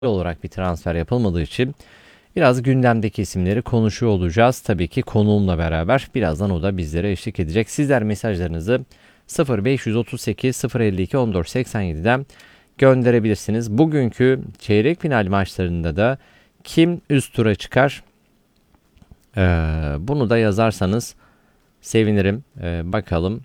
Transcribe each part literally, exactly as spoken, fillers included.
olarak bir transfer yapılmadığı için biraz gündemdeki isimleri konuşuyor olacağız. Tabii ki konuğumla beraber birazdan o da bizlere eşlik edecek. Sizler mesajlarınızı sıfır beş otuz sekiz sıfır elli iki on dört seksen yedi'den gönderebilirsiniz. Bugünkü çeyrek final maçlarında da kim üst tura çıkar? Ee, bunu da yazarsanız sevinirim. Ee, bakalım.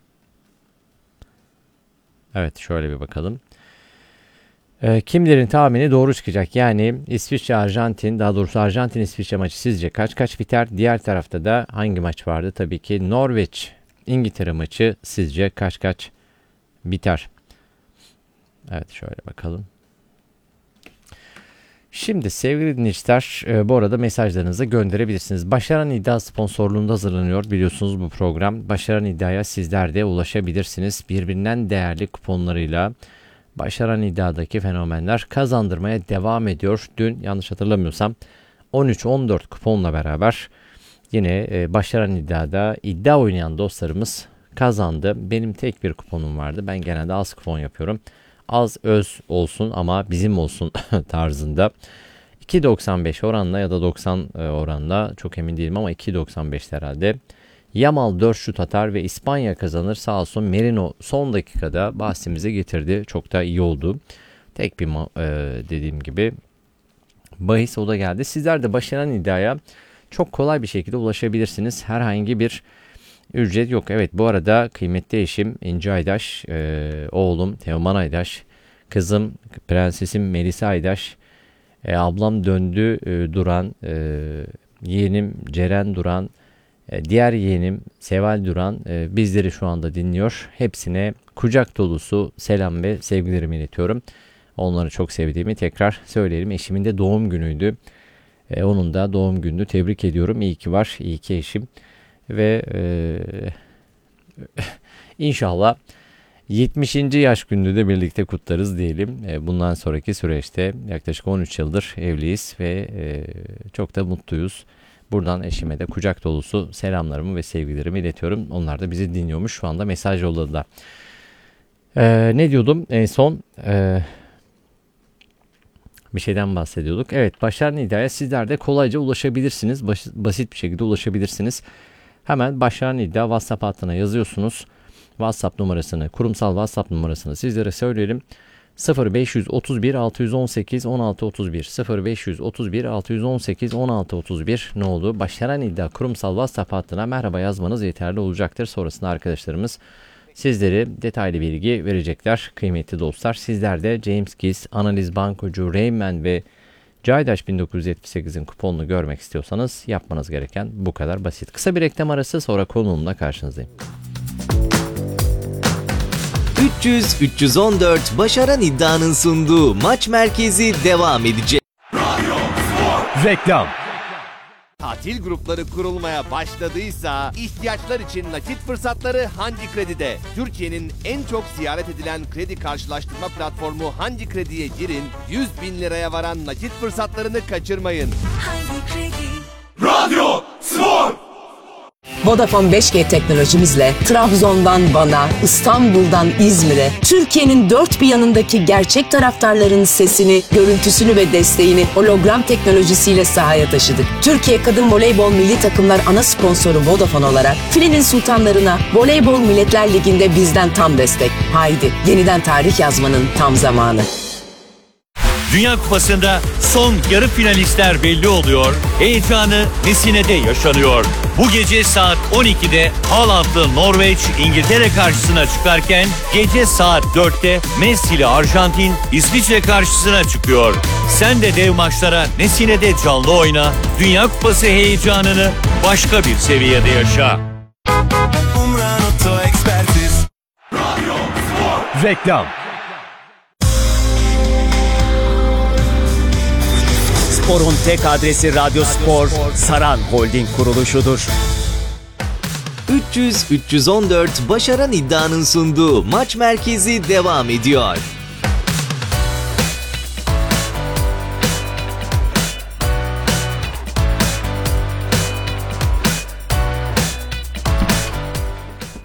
Evet, şöyle bir bakalım. Ee, kimlerin tahmini doğru çıkacak? Yani İsviçre Arjantin, daha doğrusu Arjantin İsviçre maçı sizce kaç kaç biter? Diğer tarafta da hangi maç vardı? Tabii ki Norveç İngiltere maçı sizce kaç kaç biter? Evet, şöyle bakalım. Şimdi sevgili dinleyiciler, e, bu arada mesajlarınızı gönderebilirsiniz. Başaran İddia sponsorluğunda hazırlanıyor biliyorsunuz bu program. Başaran İddia'ya sizler de ulaşabilirsiniz. Birbirinden değerli kuponlarıyla Başaran İddia'daki fenomenler kazandırmaya devam ediyor. Dün yanlış hatırlamıyorsam on üç on dört kuponla beraber yine e, Başaran İddia'da iddia oynayan dostlarımız kazandı. Benim tek bir kuponum vardı. Ben genelde az kupon yapıyorum. Az öz olsun ama bizim olsun tarzında. iki doksan beş oranla ya da doksan oranla çok emin değilim ama iki doksan beş herhalde. Yamal dört şut atar ve İspanya kazanır. Sağ olsun Merino son dakikada bahsimize getirdi. Çok da iyi oldu. Tek bir e, dediğim gibi bahis o da geldi. Sizler de Başaran İddia'ya çok kolay bir şekilde ulaşabilirsiniz. Herhangi bir ücret yok. Evet, bu arada kıymetli eşim İnci Aydaş, e, oğlum Teoman Aydaş, kızım prensesim Melisa Aydaş, e, ablam döndü e, Duran, e, yeğenim Ceren Duran, e, diğer yeğenim Seval Duran e, bizleri şu anda dinliyor. Hepsine kucak dolusu selam ve sevgilerimi iletiyorum. Onları çok sevdiğimi tekrar söyleyelim. Eşimin de doğum günüydü. E, onun da doğum gününü tebrik ediyorum. İyi ki var, iyi ki eşim. Ve e, inşallah yetmişinci yaş gününü de birlikte kutlarız diyelim. E, bundan sonraki süreçte yaklaşık on üç yıldır evliyiz ve e, çok da mutluyuz. Buradan eşime de kucak dolusu selamlarımı ve sevgilerimi iletiyorum. Onlar da bizi dinliyormuş. Şu anda mesaj yolladılar. E, ne diyordum en son? E, bir şeyden bahsediyorduk. Evet, Başaran İddia'ya sizler de kolayca ulaşabilirsiniz. Bas, basit bir şekilde ulaşabilirsiniz. Hemen Başaran İddia WhatsApp hattına yazıyorsunuz. WhatsApp numarasını, kurumsal WhatsApp numarasını sizlere söyleyelim. sıfır beş otuz bir altı yüz on sekiz on altı otuz bir sıfır beş otuz bir altı yüz on sekiz on altı otuz bir ne oldu? Başaran İddia kurumsal WhatsApp hattına merhaba yazmanız yeterli olacaktır. Sonrasında arkadaşlarımız sizlere detaylı bilgi verecekler. Kıymetli dostlar, sizler de James Kiss, Analiz Bankocu, Rayman ve Caydaş bin dokuz yüz yetmiş sekiz'in kuponunu görmek istiyorsanız yapmanız gereken bu kadar basit. Kısa bir reklam arası, sonra konuğumla karşınızdayım. üç yüz üç yüz on dört Başaran İddia'nın sunduğu Maç Merkezi devam edecek. Reklam. Tatil grupları kurulmaya başladıysa ihtiyaçlar için nakit fırsatları Hangi Kredi'de. Türkiye'nin en çok ziyaret edilen kredi karşılaştırma platformu Hangi Kredi'ye girin, yüz bin liraya varan nakit fırsatlarını kaçırmayın. Hangi Kredi? Radyo Spor. Vodafone beş G teknolojimizle Trabzon'dan Van'a, İstanbul'dan İzmir'e, Türkiye'nin dört bir yanındaki gerçek taraftarların sesini, görüntüsünü ve desteğini hologram teknolojisiyle sahaya taşıdık. Türkiye Kadın Voleybol Milli Takımlar ana sponsoru Vodafone olarak filenin sultanlarına Voleybol Milletler Ligi'nde bizden tam destek. Haydi yeniden tarih yazmanın tam zamanı. Dünya Kupası'nda son yarı finalistler belli oluyor. Heyecanı Messine'de yaşanıyor. Bu gece saat on iki'de Haaland'lı Norveç İngiltere karşısına çıkarken gece saat dörtte Messi'li Arjantin İsviçre karşısına çıkıyor. Sen de dev maçlara Messine'de canlı oyna. Dünya Kupası heyecanını başka bir seviyede yaşa. Umran Oto Ekspertiz. Radyo Spor. Reklam. Spor'un tek adresi Radyo Spor, Saran Holding kuruluşudur. üç yüz üç yüz on dört Başaran İddia'nın sunduğu Maç Merkezi devam ediyor.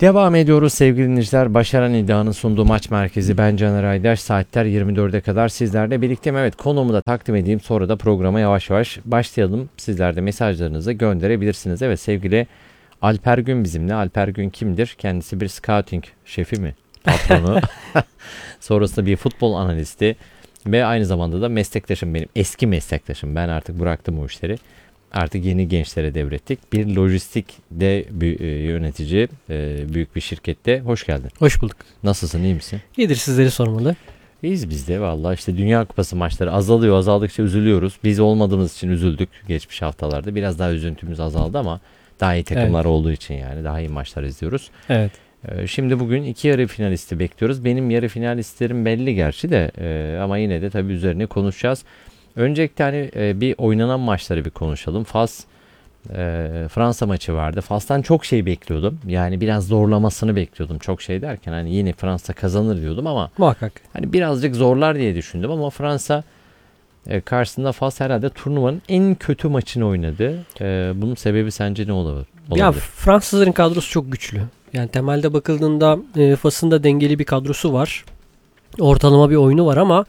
Devam ediyoruz sevgili dinleyiciler. Başaran İddia'nın sunduğu Maç Merkezi. Ben Caner Aydaş. Saatler yirmi dörde kadar sizlerle birlikteyim. Evet, konumu da takdim edeyim. Sonra da programa yavaş yavaş başlayalım. Sizler de mesajlarınızı gönderebilirsiniz. Evet, sevgili Alper Gün bizimle. Alper Gün kimdir? Kendisi bir scouting şefi mi? Patronu. Sonrasında bir futbol analisti. Ve aynı zamanda da meslektaşım benim. Eski meslektaşım. Ben artık bıraktım o işleri. Artık yeni gençlere devrettik. Bir lojistikde bir yönetici, büyük bir şirkette. Hoş geldin. Hoş bulduk. Nasılsın, iyi misin? İyidir, sizleri sormalı. İyiyiz biz de vallahi. İşte Dünya Kupası maçları azalıyor. Azaldıkça üzülüyoruz. Biz olmadığımız için üzüldük geçmiş haftalarda. Biraz daha üzüntümüz azaldı ama daha iyi takımlar evet. olduğu için yani daha iyi maçlar izliyoruz. Evet. Şimdi bugün iki yarı finalisti bekliyoruz. Benim yarı finalistlerim belli gerçi de ama yine de tabii üzerine konuşacağız. Öncelikle hani bir oynanan maçları bir konuşalım. Fas e, Fransa maçı vardı. Fas'tan çok şey bekliyordum. Yani biraz zorlamasını bekliyordum. Çok şey derken hani yine Fransa kazanır diyordum ama muhakkak. Hani birazcık zorlar diye düşündüm ama Fransa e, karşısında Fas herhalde turnuvanın en kötü maçını oynadı. E, bunun sebebi sence ne olabilir? Ya Fransızların kadrosu çok güçlü. Yani temelde bakıldığında e, Fas'ın da dengeli bir kadrosu var. Ortalama bir oyunu var ama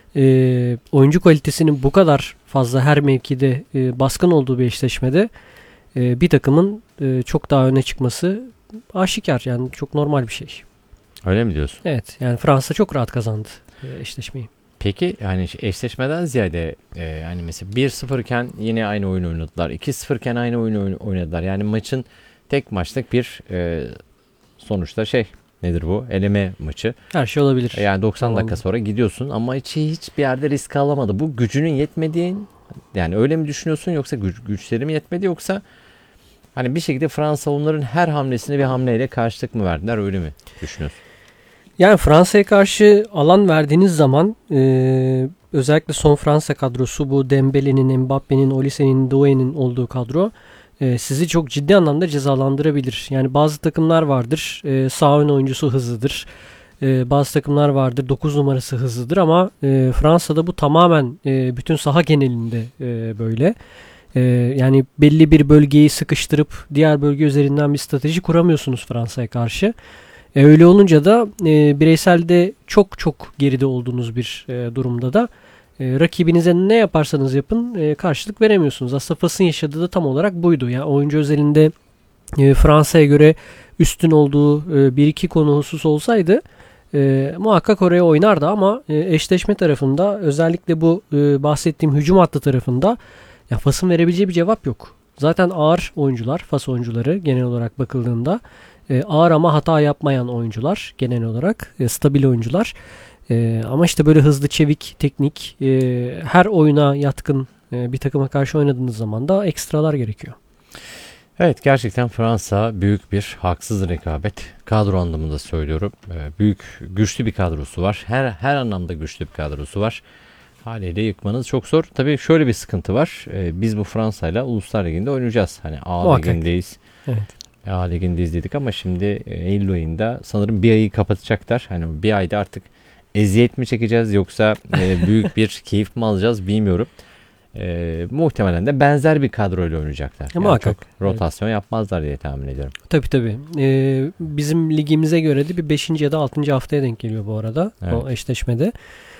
e, oyuncu kalitesinin bu kadar fazla her mevkide e, baskın olduğu bir eşleşmede e, bir takımın e, çok daha öne çıkması aşikar. Yani çok normal bir şey. Öyle mi diyorsun? Evet. Yani Fransa çok rahat kazandı e, eşleşmeyi. Peki yani eşleşmeden ziyade e, yani mesela bir sıfır iken yine aynı oyunu oynadılar. iki sıfır iken aynı oyunu oynadılar. Yani maçın tek maçlık bir e, sonuçta şey nedir bu? Eleme maçı. Her şey olabilir. Yani doksan tamam. dakika sonra gidiyorsun ama hiç hiçbir yerde risk alamadı. Bu gücünün yetmediğin, yani öyle mi düşünüyorsun yoksa güç, güçleri mi yetmedi yoksa hani bir şekilde Fransa onların her hamlesine bir hamleyle karşılık mı verdiler, öyle mi düşünüyorsun? Yani Fransa'ya karşı alan verdiğiniz zaman e, özellikle son Fransa kadrosu, bu Dembele'nin, Mbappe'nin, Olise'nin, Doué'nin olduğu kadro e, sizi çok ciddi anlamda cezalandırabilir. Yani bazı takımlar vardır, e, sağ ön oyuncusu hızlıdır. E, bazı takımlar vardır, dokuz numarası hızlıdır ama e, Fransa'da bu tamamen e, bütün saha genelinde e, böyle. E, yani belli bir bölgeyi sıkıştırıp diğer bölge üzerinden bir strateji kuramıyorsunuz Fransa'ya karşı. E, öyle olunca da e, bireyselde çok çok geride olduğunuz bir e, durumda da e, rakibinize ne yaparsanız yapın e, karşılık veremiyorsunuz. Aslında Fas'ın yaşadığı da tam olarak buydu. Yani oyuncu özelinde e, Fransa'ya göre üstün olduğu e, bir iki konu husus olsaydı e, muhakkak oraya oynardı ama e, eşleşme tarafında özellikle bu e, bahsettiğim hücum hattı tarafında ya Fas'ın verebileceği bir cevap yok. Zaten ağır oyuncular, Fas oyuncuları genel olarak bakıldığında E, ağır ama hata yapmayan oyuncular genel olarak. E, stabil oyuncular. E, ama işte böyle hızlı, çevik, teknik, e, her oyuna yatkın e, bir takıma karşı oynadığınız zaman da ekstralar gerekiyor. Evet, gerçekten Fransa büyük bir haksız rekabet. Kadro anlamında söylüyorum. E, büyük, güçlü bir kadrosu var. Her her anlamda güçlü bir kadrosu var. Haliyle yıkmanız çok zor. Tabii şöyle bir sıkıntı var. E, biz bu Fransa'yla Uluslar Ligi'nde oynayacağız. Hani A Muhakkak. Ligi'ndeyiz. Evet. A Ligi'nde izledik ama şimdi Eylül ayında sanırım bir ayı kapatacaklar. Hani bir ayda artık eziyet mi çekeceğiz yoksa e, büyük bir keyif mi alacağız bilmiyorum. E, muhtemelen de benzer bir kadroyla oynayacaklar. Yani muhakkak. Çok rotasyon evet. yapmazlar diye tahmin ediyorum. Tabii tabii. Ee, bizim ligimize göre de bir beşinci ya da altıncı haftaya denk geliyor bu arada. Evet. O eşleşmede.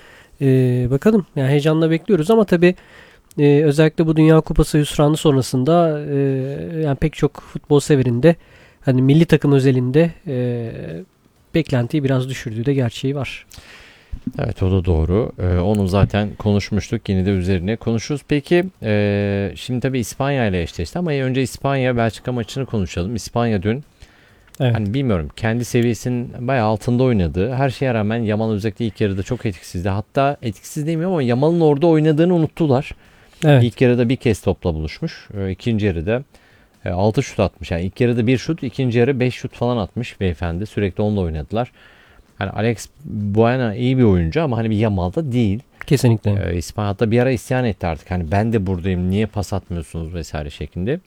Ee, bakalım. Yani heyecanla bekliyoruz ama tabii Ee, özellikle bu Dünya Kupası hüsranı sonrasında e, yani pek çok futbol severinde hani milli takım özelinde e, beklentiyi biraz düşürdüğü de gerçeği var. Evet, o da doğru. Ee, onu zaten konuşmuştuk. Yine de üzerine konuşuruz. Peki e, şimdi tabii İspanya ile eşleşti ama önce İspanya Belçika maçını konuşalım. İspanya dün evet. hani bilmiyorum kendi seviyesinin bayağı altında oynadı. Her şeye rağmen Yamal özellikle ilk yarıda çok etkisizdi. Hatta etkisiz demiyorum ama Yamal'ın orada oynadığını unuttular. Evet. İlk yarıda bir kez topla buluşmuş. İkinci yarıda altı şut atmış. Yani ilk yarıda bir şut, ikinci yarı beş şut falan atmış beyefendi. Sürekli onunla oynadılar. Hani Alex Baena iyi bir oyuncu ama hani bir Yamal'da değil. Kesinlikle. Ee, İspanya hatta bir ara isyan etti artık. Hani ben de buradayım, niye pas atmıyorsunuz vesaire şeklinde.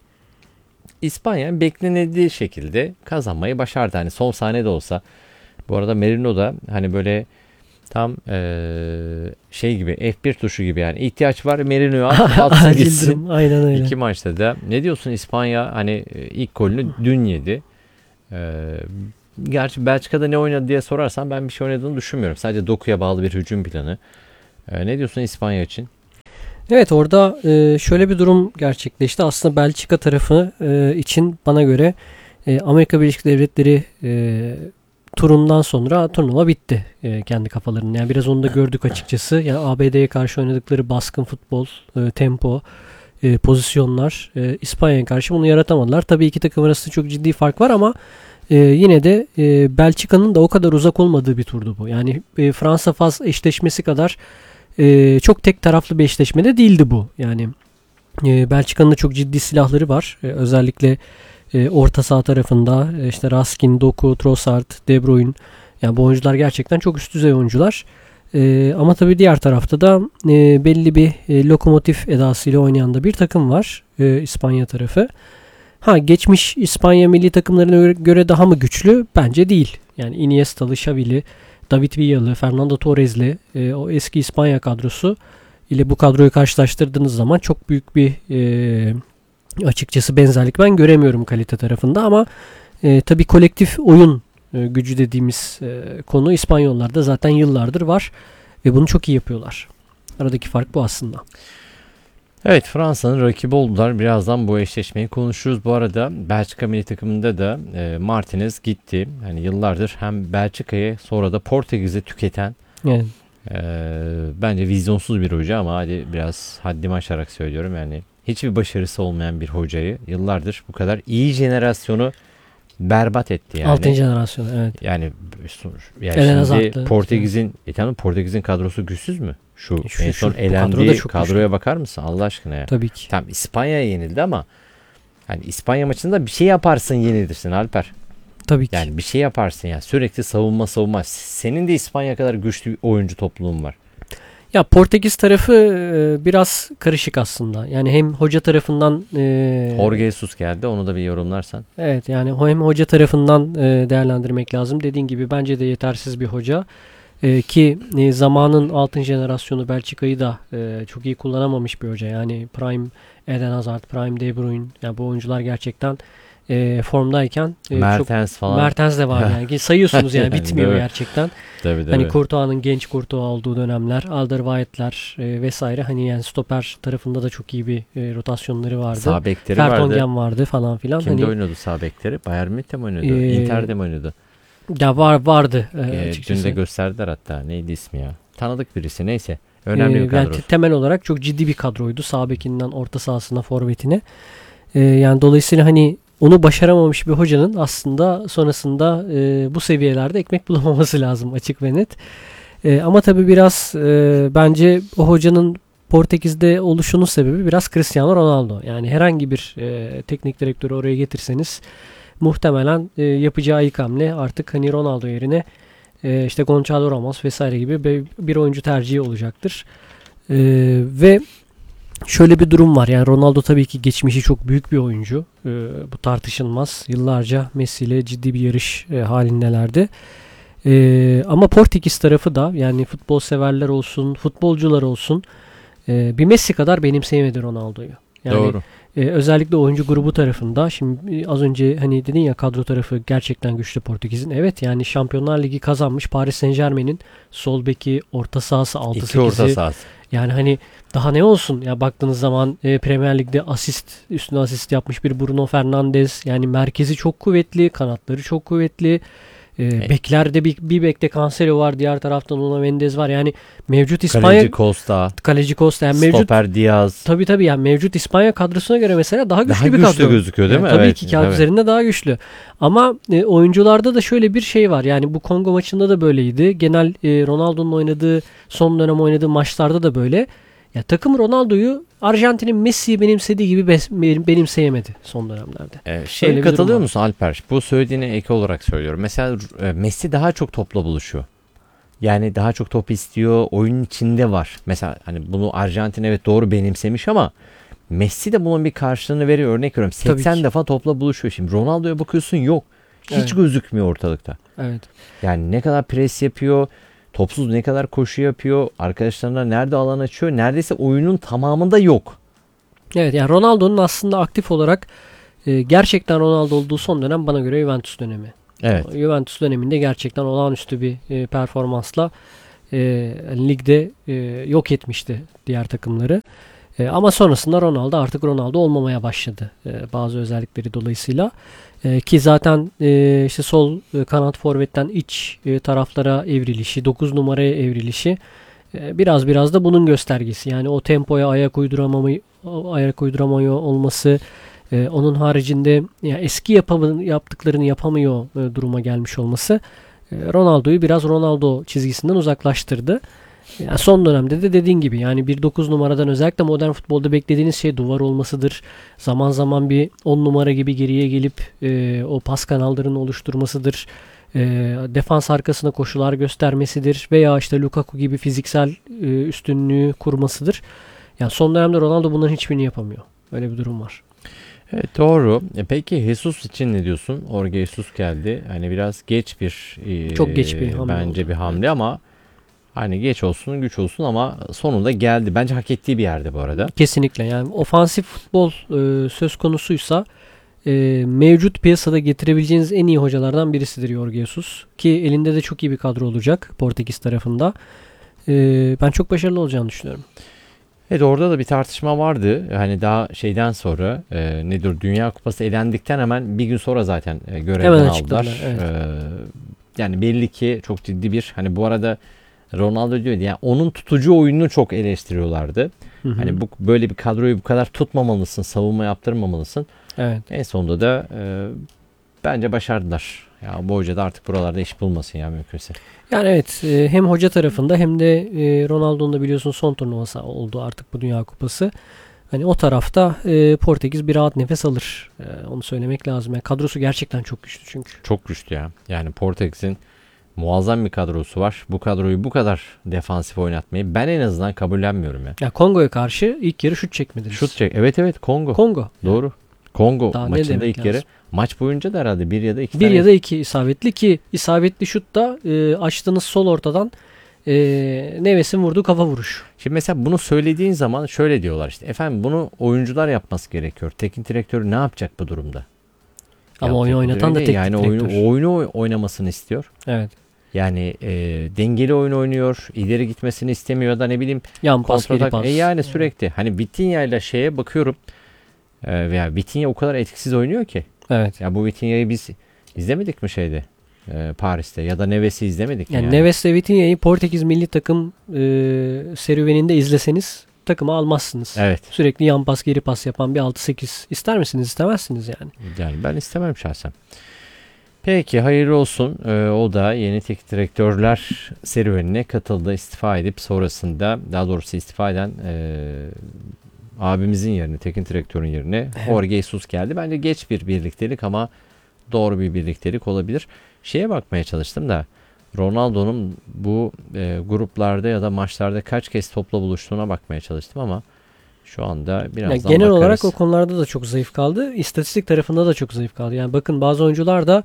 İspanya beklenildiği şekilde kazanmayı başardı. Hani son saniye de olsa. Bu arada Merino da hani böyle tam ee, şey gibi F bir tuşu gibi yani ihtiyaç var Merino'ya at, atsın gitsin. Aynen öyle. İki maçta da. Ne diyorsun İspanya hani ilk golünü dün yedi. Ee, gerçi Belçika'da ne oynadı diye sorarsan ben bir şey oynadığını düşünmüyorum. Sadece dokuya bağlı bir hücum planı. Ee, ne diyorsun İspanya için? Evet, orada e, şöyle bir durum gerçekleşti. Aslında Belçika tarafı e, için bana göre e, Amerika Birleşik Devletleri e, turundan sonra turnuva bitti e, kendi kafalarında. Yani biraz onu da gördük açıkçası. Yani A B D'ye karşı oynadıkları baskın futbol, e, tempo, e, pozisyonlar e, İspanya'ya karşı bunu yaratamadılar. Tabii iki takım arasında çok ciddi fark var ama e, yine de e, Belçika'nın da o kadar uzak olmadığı bir turdu bu. Yani e, Fransa-Fas eşleşmesi kadar e, çok tek taraflı bir eşleşme de değildi bu. Yani e, Belçika'nın da çok ciddi silahları var. E, özellikle e, orta saha tarafında e, işte Raskin, Doku, Trossard, De Bruyne. Yani bu oyuncular gerçekten çok üst düzey oyuncular. Ee, ama tabii diğer tarafta da e, belli bir e, lokomotif edasıyla oynayan da bir takım var. E, İspanya tarafı. Ha, geçmiş İspanya milli takımlarına göre, göre daha mı güçlü? Bence değil. Yani Iniesta'lı, Xavi'li, David Villa'lı, Fernando Torres'li e, o eski İspanya kadrosu ile bu kadroyu karşılaştırdığınız zaman çok büyük bir e, açıkçası benzerlik ben göremiyorum kalite tarafında ama e, tabii kolektif oyun gücü dediğimiz e, konu İspanyollarda zaten yıllardır var ve bunu çok iyi yapıyorlar. Aradaki fark bu aslında. Evet, Fransa'nın rakibi oldular. Birazdan bu eşleşmeyi konuşuruz. Bu arada Belçika milli takımında da e, Martinez gitti. Yani yıllardır hem Belçika'yı sonra da Portekiz'i tüketen Yani. e, bence vizyonsuz bir hoca ama hadi biraz haddimi aşarak söylüyorum. Yani hiçbir başarısı olmayan bir hocayı yıllardır bu kadar iyi jenerasyonu berbat etti yani. Altın jenerasyon, evet. Yani, yani Eden şimdi Hazard'lı. Portekiz'in e tamam, Portekiz'in kadrosu güçsüz mü? Şu, Şu- en şu- son bu kadro da elendiği çok kadroya güçlü. bakar mısın Allah aşkına ya? Tabii ki. Tam İspanya'ya yenildi ama hani İspanya maçında bir şey yaparsın yenilirsin Alper. Tabii ki. Yani bir şey yaparsın ya. Sürekli savunma savunma. Senin de İspanya kadar güçlü bir oyuncu topluluğun var. Ya Portekiz tarafı e, biraz karışık aslında. Yani hem hoca tarafından e, Jorge Jesus geldi. Onu da bir yorumlarsan. evet, yani hem hoca tarafından e, değerlendirmek lazım. Dediğin gibi bence de yetersiz bir hoca. E, ki e, zamanın altın jenerasyonu Belçika'yı da e, çok iyi kullanamamış bir hoca. Yani Prime Eden Hazard, Prime De Bruyne. Yani bu oyuncular gerçekten e, formdayken e, Mertens çok, falan. Mertens de var yani. Sayıyorsunuz yani bitmiyor Değil mi? gerçekten. Tabii, tabii. Hani Courtois'ın genç Courtois olduğu dönemler, Alderweireld'ler e, vesaire. Hani yani stoper tarafında da çok iyi bir e, rotasyonları vardı. Sağ bekleri vardı. Vertonghen vardı falan filan. Kimde hani, oynadı sağ bekleri? Bayern Münih'te mi oynadı? Ee, Inter'de mi oynadı? Ya var vardı e, Ee, açıkçası. dün de gösterdiler hatta. Neydi ismi ya? Tanıdık birisi. Neyse. Önemli Ee, bir kadro. yani temel olarak çok ciddi bir kadroydu. Sağ bekinden orta sahasına, forvetine. Ee, yani dolayısıyla hani onu başaramamış bir hocanın aslında sonrasında e, bu seviyelerde ekmek bulamaması lazım, açık ve net. E, ama tabii biraz e, bence o hocanın Portekiz'de oluşunun sebebi biraz Cristiano Ronaldo. Yani herhangi bir e, teknik direktörü oraya getirseniz muhtemelen e, yapacağı ilk hamle artık hani Ronaldo yerine e, işte Gonçalo Ramos vesaire gibi bir, bir oyuncu tercihi olacaktır. E, ve şöyle bir durum var. Yani Ronaldo tabii ki geçmişi çok büyük bir oyuncu. E, bu tartışılmaz. Yıllarca Messi ile ciddi bir yarış e, halindelerdi. E, ama Portekiz tarafı da yani futbol severler olsun, futbolcular olsun e, bir Messi kadar benimseyemedi Ronaldo'yu. Yani, Doğru. e, özellikle oyuncu grubu tarafında. Şimdi e, az önce hani dedin ya kadro tarafı gerçekten güçlü Portekiz'in. Evet, yani Şampiyonlar Ligi kazanmış Paris Saint-Germain'in sol beki, orta sahası, altı İki orta sekizi. sahası. Yani hani daha ne olsun ya, baktığınız zaman e, Premier Lig'de asist üstüne asist yapmış bir Bruno Fernandes. Yani merkezi çok kuvvetli, kanatları çok kuvvetli. E, Evet. Beklerde bir, bir bekte Cancelo var, diğer taraftan Nuno Mendes var. Yani mevcut İspanya Kaleci Costa. kaleci Costa yani mevcut Stoper Diaz. tabii tabii yani mevcut İspanya kadrosuna göre mesela daha güçlü Daha bir güçlü kadro. gözüküyor değil Yani mi? tabii Evet, ki kağıt tabii. üzerinde daha güçlü. Ama e, oyuncularda da şöyle bir şey var. Yani bu Kongo maçında da böyleydi. Genel e, Ronaldo'nun oynadığı, son dönem oynadığı maçlarda da böyle. Ya takım Ronaldo'yu Arjantin'in Messi'yi benimsediği gibi bes- benimseyemedi son dönemlerde. Ee, şey Öyle bir katılıyor durum var. musun Alper? Bu söylediğine ek olarak söylüyorum. Mesela e, Messi daha çok topla buluşuyor. Yani daha çok top istiyor. Oyunun içinde var. Mesela hani bunu Arjantin evet doğru benimsemiş ama Messi de bunun bir karşılığını veriyor. Örnek veriyorum. Tabii seksen ki. defa topla buluşuyor. Şimdi Ronaldo'ya bakıyorsun yok. Hiç Evet. gözükmüyor ortalıkta. Evet. Yani ne kadar pres yapıyor. Topsuz ne kadar koşu yapıyor. Arkadaşlarına nerede alan açıyor. Neredeyse oyunun tamamında yok. Evet, yani Ronaldo'nun aslında aktif olarak e, gerçekten Ronaldo olduğu son dönem bana göre Juventus dönemi. Evet. Juventus döneminde gerçekten olağanüstü bir e, performansla e, ligde e, yok etmişti diğer takımları. E, ama sonrasında Ronaldo artık Ronaldo olmamaya başladı e, bazı özellikleri dolayısıyla. E, ki zaten e, işte sol e, kanat forvetten iç e, taraflara evrilişi, dokuz numaraya evrilişi e, biraz biraz da bunun göstergesi. Yani o tempoya ayak uyduramamı ayak uyduramıyor olması, e, onun haricinde ya eski yapamı, yaptıklarını yapamıyor e, duruma gelmiş olması e, Ronaldo'yu biraz Ronaldo çizgisinden uzaklaştırdı. Yani son dönemde de dediğin gibi yani bir dokuz numaradan özellikle modern futbolda beklediğiniz şey duvar olmasıdır. Zaman zaman bir on numara gibi geriye gelip e, o pas kanallarını oluşturmasıdır. E, defans arkasına koşular göstermesidir. Veya işte Lukaku gibi fiziksel e, üstünlüğü kurmasıdır. Yani son dönemde Ronaldo bunların hiçbirini yapamıyor. Öyle bir durum var. Evet, doğru. E peki Jesus için ne diyorsun? Jorge Jesus geldi. Hani biraz geç bir e, Çok geç bir hamle bence oldu. bir hamle ama hani geç olsun güç olsun ama sonunda geldi. Bence hak ettiği bir yerde bu arada. Kesinlikle yani ofansif futbol e, söz konusuysa e, mevcut piyasada getirebileceğiniz en iyi hocalardan birisidir Jorge Jesus. Ki elinde de çok iyi bir kadro olacak Portekiz tarafında. E, ben çok başarılı olacağını düşünüyorum. Evet, orada da bir tartışma vardı. Hani daha şeyden sonra e, nedir Dünya Kupası elendikten hemen bir gün sonra zaten e, görevden Hemen aldılar. açıkladılar, evet. E, yani belli ki çok ciddi bir hani bu arada Ronaldo diyordu yani onun tutucu oyununu çok eleştiriyorlardı. Hı hı. Hani bu böyle bir kadroyu bu kadar tutmamalısın, savunma yaptırmamalısın. Evet. En sonunda da e, bence başardılar. Ya bu hoca da artık buralarda iş bulmasın ya mümkünse. Yani evet e, hem hoca tarafında hem de e, Ronaldo'nun da biliyorsun son turnuvası oldu artık bu Dünya Kupası. Hani o tarafta e, Portekiz bir rahat nefes alır. E, onu söylemek lazım. Yani kadrosu gerçekten çok güçlü çünkü. Çok güçlü ya. Yani Portekiz'in muazzam bir kadrosu var. Bu kadroyu bu kadar defansif oynatmayı ben en azından kabullenmiyorum ya. Ya Kongo'ya karşı ilk yarı şut çekmediniz. Şut çek. Evet evet Kongo. Kongo. Doğru. Kongo Daha ne maçında demek ilk lazım? yarı. Maç boyunca da herhalde bir ya da iki Bir tane. ya da iki isabetli ki isabetli şut da e, açtığınız sol ortadan e, Neves'in vurduğu kafa vuruş. Şimdi mesela bunu söylediğin zaman şöyle diyorlar işte. Efendim bunu oyuncular yapması gerekiyor. Teknik direktör ne yapacak bu durumda? Ama Ya oyun teknik oynatan da direktör teknik yani direktör. oyunu, oyunu oynamasını istiyor. Evet. Yani e, dengeli oyun oynuyor. İleri gitmesini istemiyor da ne bileyim. Yan pas, geri kontratak. pas. E yani sürekli. Hani Vitinha ile şeye bakıyorum. E, veya Vitinha o kadar etkisiz oynuyor ki. Evet. Ya bu Vitinha'yı biz izlemedik mi şeyde? E, Paris'te ya da Neves'i izlemedik mi? Yani, Yani Neves ve Vitinha'yı Portekiz milli takım e, serüveninde izleseniz takımı almazsınız. Evet. Sürekli yan pas geri pas yapan bir altı sekiz ister misiniz? İstemezsiniz yani. Yani ben istemem şahsen. Peki hayırlı olsun. Ee, o da yeni teknik direktörler serüvenine katıldı. İstifa edip sonrasında daha doğrusu istifa eden e, abimizin yerine, teknik direktörün yerine Jorge Jesus geldi. Bence geç bir birliktelik ama doğru bir birliktelik olabilir. Şeye bakmaya çalıştım da Ronaldo'nun bu e, gruplarda ya da maçlarda kaç kez topla buluştuğuna bakmaya çalıştım ama şu anda birazdan Yani genel bakarız. olarak o konularda da çok zayıf kaldı. İstatistik tarafında da çok zayıf kaldı. Yani bakın bazı oyuncular da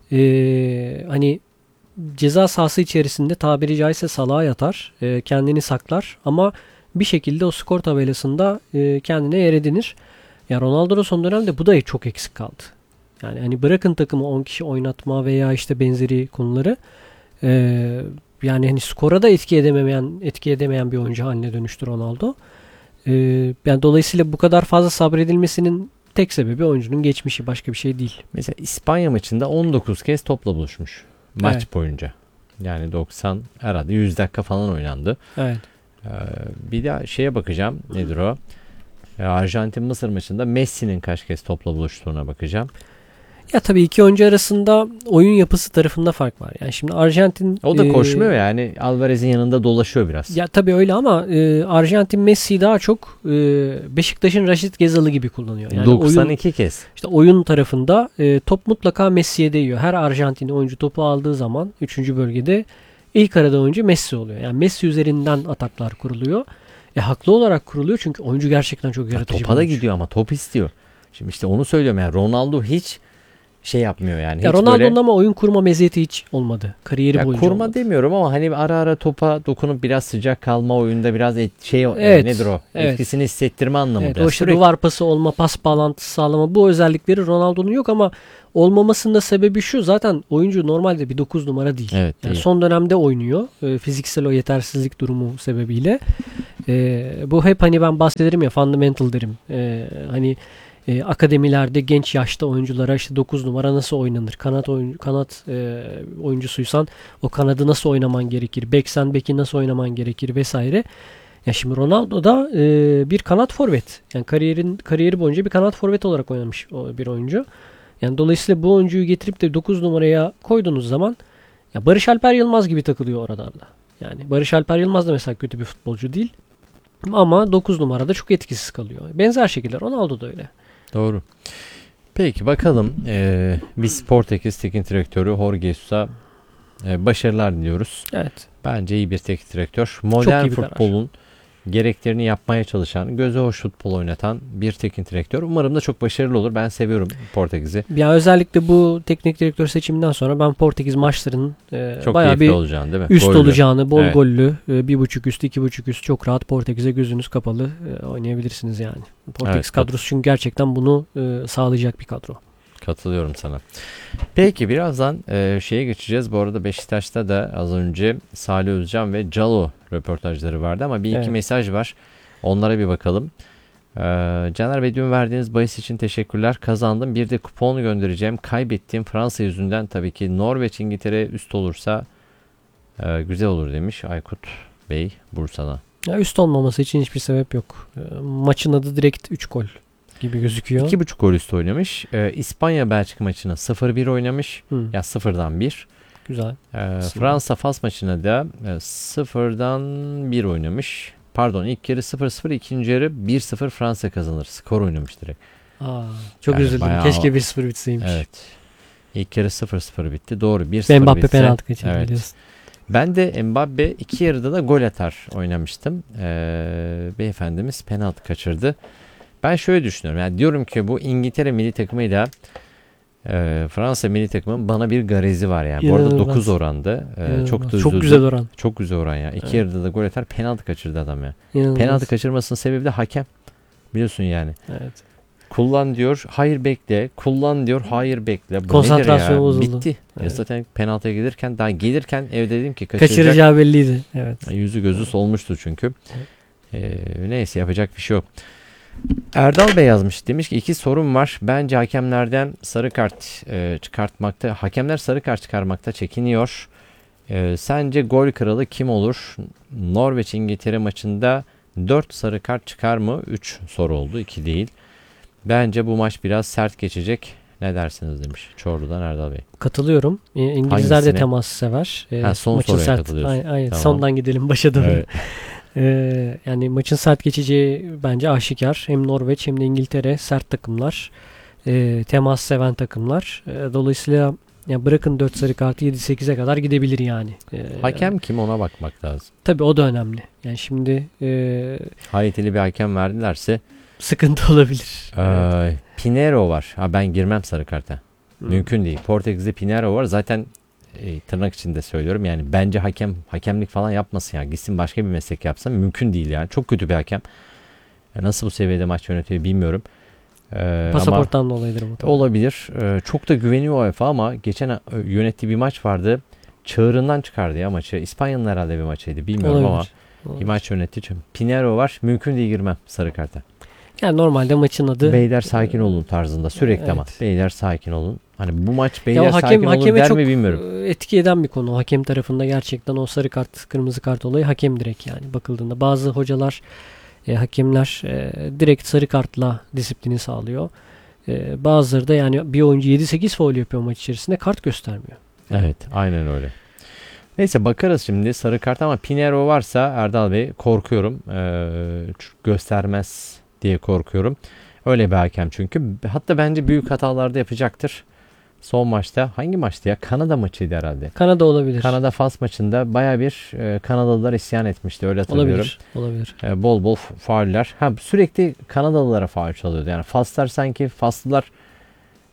e, hani ceza sahası içerisinde tabiri caizse salağa yatar. E, kendini saklar ama bir şekilde o skor tabelasında e, kendine yer edinir. Yani Ronaldo'da son dönemde bu da çok eksik kaldı. Yani hani bırakın takımı on kişi oynatma veya işte benzeri konuları. E, yani hani skora da etki edemeyen etki edemeyen bir oyuncu haline dönüştü Ronaldo. E, yani dolayısıyla bu kadar fazla sabredilmesinin tek sebebi oyuncunun geçmişi, başka bir şey değil. Mesela İspanya maçında on dokuz kez topla buluşmuş maç Evet. boyunca. Yani doksan herhalde yüz dakika falan oynandı. Evet. Ee, bir de şeye bakacağım. Nedir o? Ee, Arjantin-Mısır maçında Messi'nin kaç kez topla buluştuğuna bakacağım. Ya tabii iki oyuncu arasında oyun yapısı tarafında fark var. Yani şimdi Arjantin... O da e, koşmuyor yani. Alvarez'in yanında dolaşıyor biraz. Ya tabii öyle ama e, Arjantin Messi'yi daha çok e, Beşiktaş'ın Raşit Gezal'ı gibi kullanıyor. Yani doksan oyun, iki kez. işte oyun tarafında e, top mutlaka Messi'ye değiyor. Her Arjantin oyuncu topu aldığı zaman üçüncü bölgede ilk arada oyuncu Messi oluyor. Yani Messi üzerinden ataklar kuruluyor. E, haklı olarak kuruluyor çünkü oyuncu gerçekten çok Ya yaratıcı. topa bir da oyuncu. gidiyor ama top istiyor. Şimdi işte onu söylüyorum yani Ronaldo hiç şey yapmıyor yani. Ya Hiç Ronaldo'nun böyle, ama oyun kurma meziyeti hiç olmadı. Kariyeri ya boyunca kurma olmadı. demiyorum ama hani ara ara topa dokunup biraz sıcak kalma, oyunda biraz et, şey Evet, e, nedir o? evet. Etkisini hissettirme anlamında. Evet, o işte Sürekli- duvar pası olma, pas bağlantısı sağlama, bu özellikleri Ronaldo'nun yok ama olmamasının da sebebi şu: zaten oyuncu normalde bir dokuz numara değil. Evet, Yani değil. son dönemde oynuyor. E, fiziksel o yetersizlik durumu sebebiyle. E, bu hep hani ben bahsederim ya, fundamental derim. E, hani e, akademilerde genç yaşta oyunculara işte dokuz numara nasıl oynanır? Kanat oyuncu, kanat e, oyuncusuysan o kanadı nasıl oynaman gerekir? Beksen beki nasıl oynaman gerekir vesaire. Ya şimdi Ronaldo da e, bir kanat forvet. Yani kariyerin kariyeri boyunca bir kanat forvet olarak oynamış o bir oyuncu. Yani dolayısıyla bu oyuncuyu getirip de dokuz numaraya koyduğunuz zaman ya Barış Alper Yılmaz gibi takılıyor oralarda. Yani Barış Alper Yılmaz da mesela kötü bir futbolcu değil. Ama dokuz numarada çok etkisiz kalıyor. Benzer şekilde Ronaldo da öyle. Doğru. Peki bakalım, ee, biz Portekiz teknik direktörü Jorge Jesus'a e, başarılar diliyoruz. Evet. Bence iyi bir teknik direktör. Modern iyi bir karar. futbolun gereklerini yapmaya çalışan, göze hoş futbol oynatan bir teknik direktör. Umarım da çok başarılı olur. Ben seviyorum Portekiz'i. Ya özellikle bu teknik direktör seçiminden sonra ben Portekiz maçlarının e, Çok bayağı keyifli bir olacağını, değil mi? üst Gollü. olacağını, bol Evet. gollü, e, bir buçuk üst, iki buçuk üst çok rahat Portekiz'e gözünüz kapalı e, oynayabilirsiniz yani. Portekiz Evet, kat- kadrosu çünkü gerçekten bunu e, sağlayacak bir kadro. Katılıyorum sana. Peki birazdan e, şeye geçeceğiz. Bu arada Beşiktaş'ta da az önce Salih Özcan ve Calo röportajları vardı ama bir iki Evet. mesaj var. Onlara bir bakalım. Ee, Caner Bey, dün verdiğiniz bahis için teşekkürler. Kazandım. Bir de kupon göndereceğim. Kaybettiğim Fransa yüzünden tabii ki Norveç İngiltere üst olursa e, güzel olur demiş Aykut Bey Bursa'na. Ya üst olmaması için hiçbir sebep yok. E, maçın adı direkt üç gol gibi gözüküyor. iki buçuk gol üstü oynamış. Ee, İspanya Belçika maçına sıfır bir oynamış. Hı, Ya sıfırdan bir. güzel. Ee, Fransa Fas maçına da e, sıfırdan bir oynamış. Pardon, ilk yarı sıfır sıfır, ikinci yarı bir sıfır Fransa kazanır. Skor oynamış direkt. Aa, çok Yani üzüldüm. bayağı- Keşke bir sıfır bitseymiş. Evet. İlk yarı sıfır sıfır bitti. Doğru, bir sıfır Mbappe bitse. penaltı kaçırdı Evet. biliyorsun. Ben de Mbappe iki yarıda da gol atar oynamıştım. Ee, beyefendimiz penaltı kaçırdı. Ben şöyle düşünüyorum. Yani diyorum ki bu İngiltere milli takımıyla e, Fransa milli takımının bana bir garezi var yani. Bu arada İnanılmaz. dokuz orandı. Ee, İnanılmaz. çok da çok üzüldüm. güzel oran. Çok güzel oran ya. İki Evet. yarıda da gol atar, penaltı kaçırdı adam ya. İnanılmaz. Penaltı kaçırmasının sebebi de hakem. Biliyorsun yani. Evet. Kullan diyor, hayır bekle. Kullan diyor, hayır bekle. Bu Konsantrasyon nedir ya? bozuldu. Bitti. Ya Evet. zaten penaltıya gelirken, daha gelirken evde dedim ki kaçıracak. Kaçıracağı belliydi. Evet. Yüzü gözü solmuştu çünkü. Ee, neyse, yapacak bir şey yok. Erdal Bey yazmış. Demiş ki iki sorum var. Bence hakemlerden sarı kart e, çıkartmakta, hakemler sarı kart çıkarmakta çekiniyor. E, sence gol kralı kim olur? Norveç İngiltere maçında dört sarı kart çıkar mı? üç soru oldu, iki değil. Bence bu maç biraz sert geçecek. Ne dersiniz demiş Çorlu'dan Erdal Bey. Katılıyorum. E, İngilizler de Hangisine? temas sever. E, Ha, son maçın soruya sert. katılıyorsun. Ay, ay, Tamam. Sondan gidelim başa dönelim. Evet. E, yani maçın sert geçeceği bence aşikar. Hem Norveç hem de İngiltere sert takımlar. E, temas seven takımlar. E, dolayısıyla ya bırakın dört sarı kartı yedi sekize kadar gidebilir yani. E, Hakem kim, ona bakmak lazım. Tabii o da önemli. Yani şimdi e, Hayetili bir hakem verdilerse sıkıntı olabilir. Evet. Ee, Pinheiro var. Ha, ben girmem sarı karta. Hı. Mümkün değil. Portekiz'de Pinheiro var. Zaten e, tırnak içinde söylüyorum. Yani bence hakem hakemlik falan yapmasın ya. Gitsin başka bir meslek yapsın. Mümkün değil yani. Çok kötü bir hakem. Ya nasıl bu seviyede maç yönetiyor bilmiyorum. Ee, Pasaporttan dolayıdır bu. ama tabii. olabilir. Ee, çok da güveniyor UEFA ama geçen e, yönettiği bir maç vardı. Çığırından çıkardı ya maçı. İspanya'nın herhalde bir maçıydı. Bilmiyorum Olabilir. ama Olabilir. bir maç yönetti. Çünkü Pinheiro var. Mümkün değil girmem sarı karta. Yani normalde maçın adı Beyler sakin olun tarzında sürekli Evet. ama beyler sakin olun. Hani bu maç ya beyler o hakem sakin olur hakeme der çok mi bilmiyorum. e, etki eden bir konu. Hakem tarafında gerçekten o sarı kart, kırmızı kart olayı hakem direkt yani bakıldığında. Bazı hocalar, e, hakemler e, direkt sarı kartla disiplini sağlıyor. E, bazıları da yani bir oyuncu yedi sekiz faul yapıyor maç içerisinde, kart göstermiyor. Evet, aynen öyle. Neyse bakarız şimdi sarı kart ama Pinheiro varsa Erdal Bey korkuyorum. Ee, göstermez diye korkuyorum. Öyle bir hakem çünkü. Hatta bence büyük hatalarda yapacaktır. Son maçta, hangi maçtı ya? Kanada maçıydı herhalde. Kanada olabilir. Kanada Fas maçında baya bir e, Kanadalılar isyan etmişti, öyle hatırlıyorum. olabilir. Olabilir. E, bol bol fauller. Ha, sürekli Kanadalılara faul çalıyordu. Yani Faslar sanki Faslılar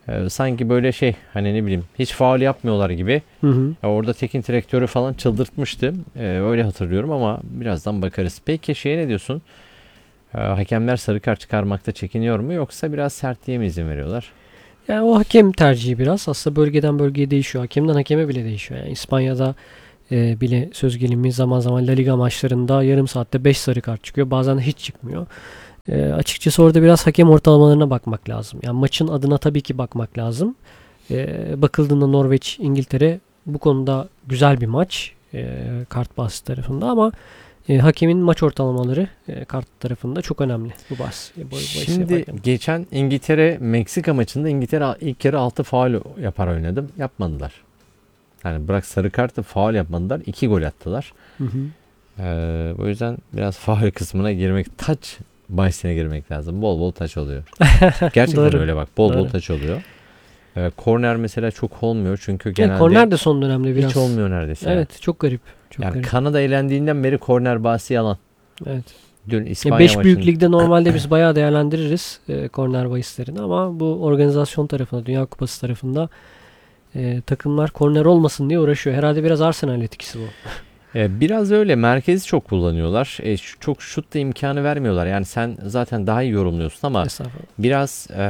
Ee, sanki böyle şey hani ne bileyim hiç faul yapmıyorlar gibi. Hı hı. Ya orada teknik direktörü falan çıldırtmıştı. Ee, öyle hatırlıyorum ama birazdan bakarız. Peki şeye ne diyorsun? Ee, hakemler sarı kart çıkarmakta çekiniyor mu yoksa biraz sertliğe mi izin veriyorlar? Yani o hakem tercihi biraz. Aslında bölgeden bölgeye değişiyor. Hakemden hakeme bile değişiyor. Yani İspanya'da e, bile söz gelimi zaman zaman La Liga maçlarında yarım saatte beş sarı kart çıkıyor. Bazen de hiç çıkmıyor. E, açıkçası orada biraz hakem ortalamalarına bakmak lazım. Yani maçın adına tabii ki bakmak lazım. E, bakıldığında Norveç, İngiltere bu konuda güzel bir maç. E, kart bahsi tarafında ama e, hakemin maç ortalamaları e, kart tarafında çok önemli bu bahs. E, bu, bu Şimdi yaparken. geçen İngiltere Meksika maçında İngiltere ilk yarı altı faul yapar oynadım. Yapmadılar. Yani bırak sarı kartı faul yapmadılar. iki gol attılar. Hı hı. Ee, o yüzden biraz faul kısmına girmek, taç bahsine girmek lazım. Bol bol taç oluyor. Gerçekten Doğru. öyle bak. Bol bol Doğru. taç oluyor. Ee, korner mesela çok olmuyor çünkü Yani genelde korner de son dönemde biraz. hiç olmuyor neredeyse. Evet, çok garip. Çok Yani garip. Kanada elendiğinden beri korner bahsi yalan. Evet. Dün Ya İspanya beş büyük maçında ligde normalde biz bayağı değerlendiririz e, korner bahislerini ama bu organizasyon tarafında, Dünya Kupası tarafında e, takımlar korner olmasın diye uğraşıyor. Herhalde biraz Arsenal etkisi bu. Ee, biraz öyle merkezi çok kullanıyorlar. E, şu- çok şut da imkanı vermiyorlar. Yani sen zaten daha iyi yorumluyorsun ama Estağfurullah. biraz e,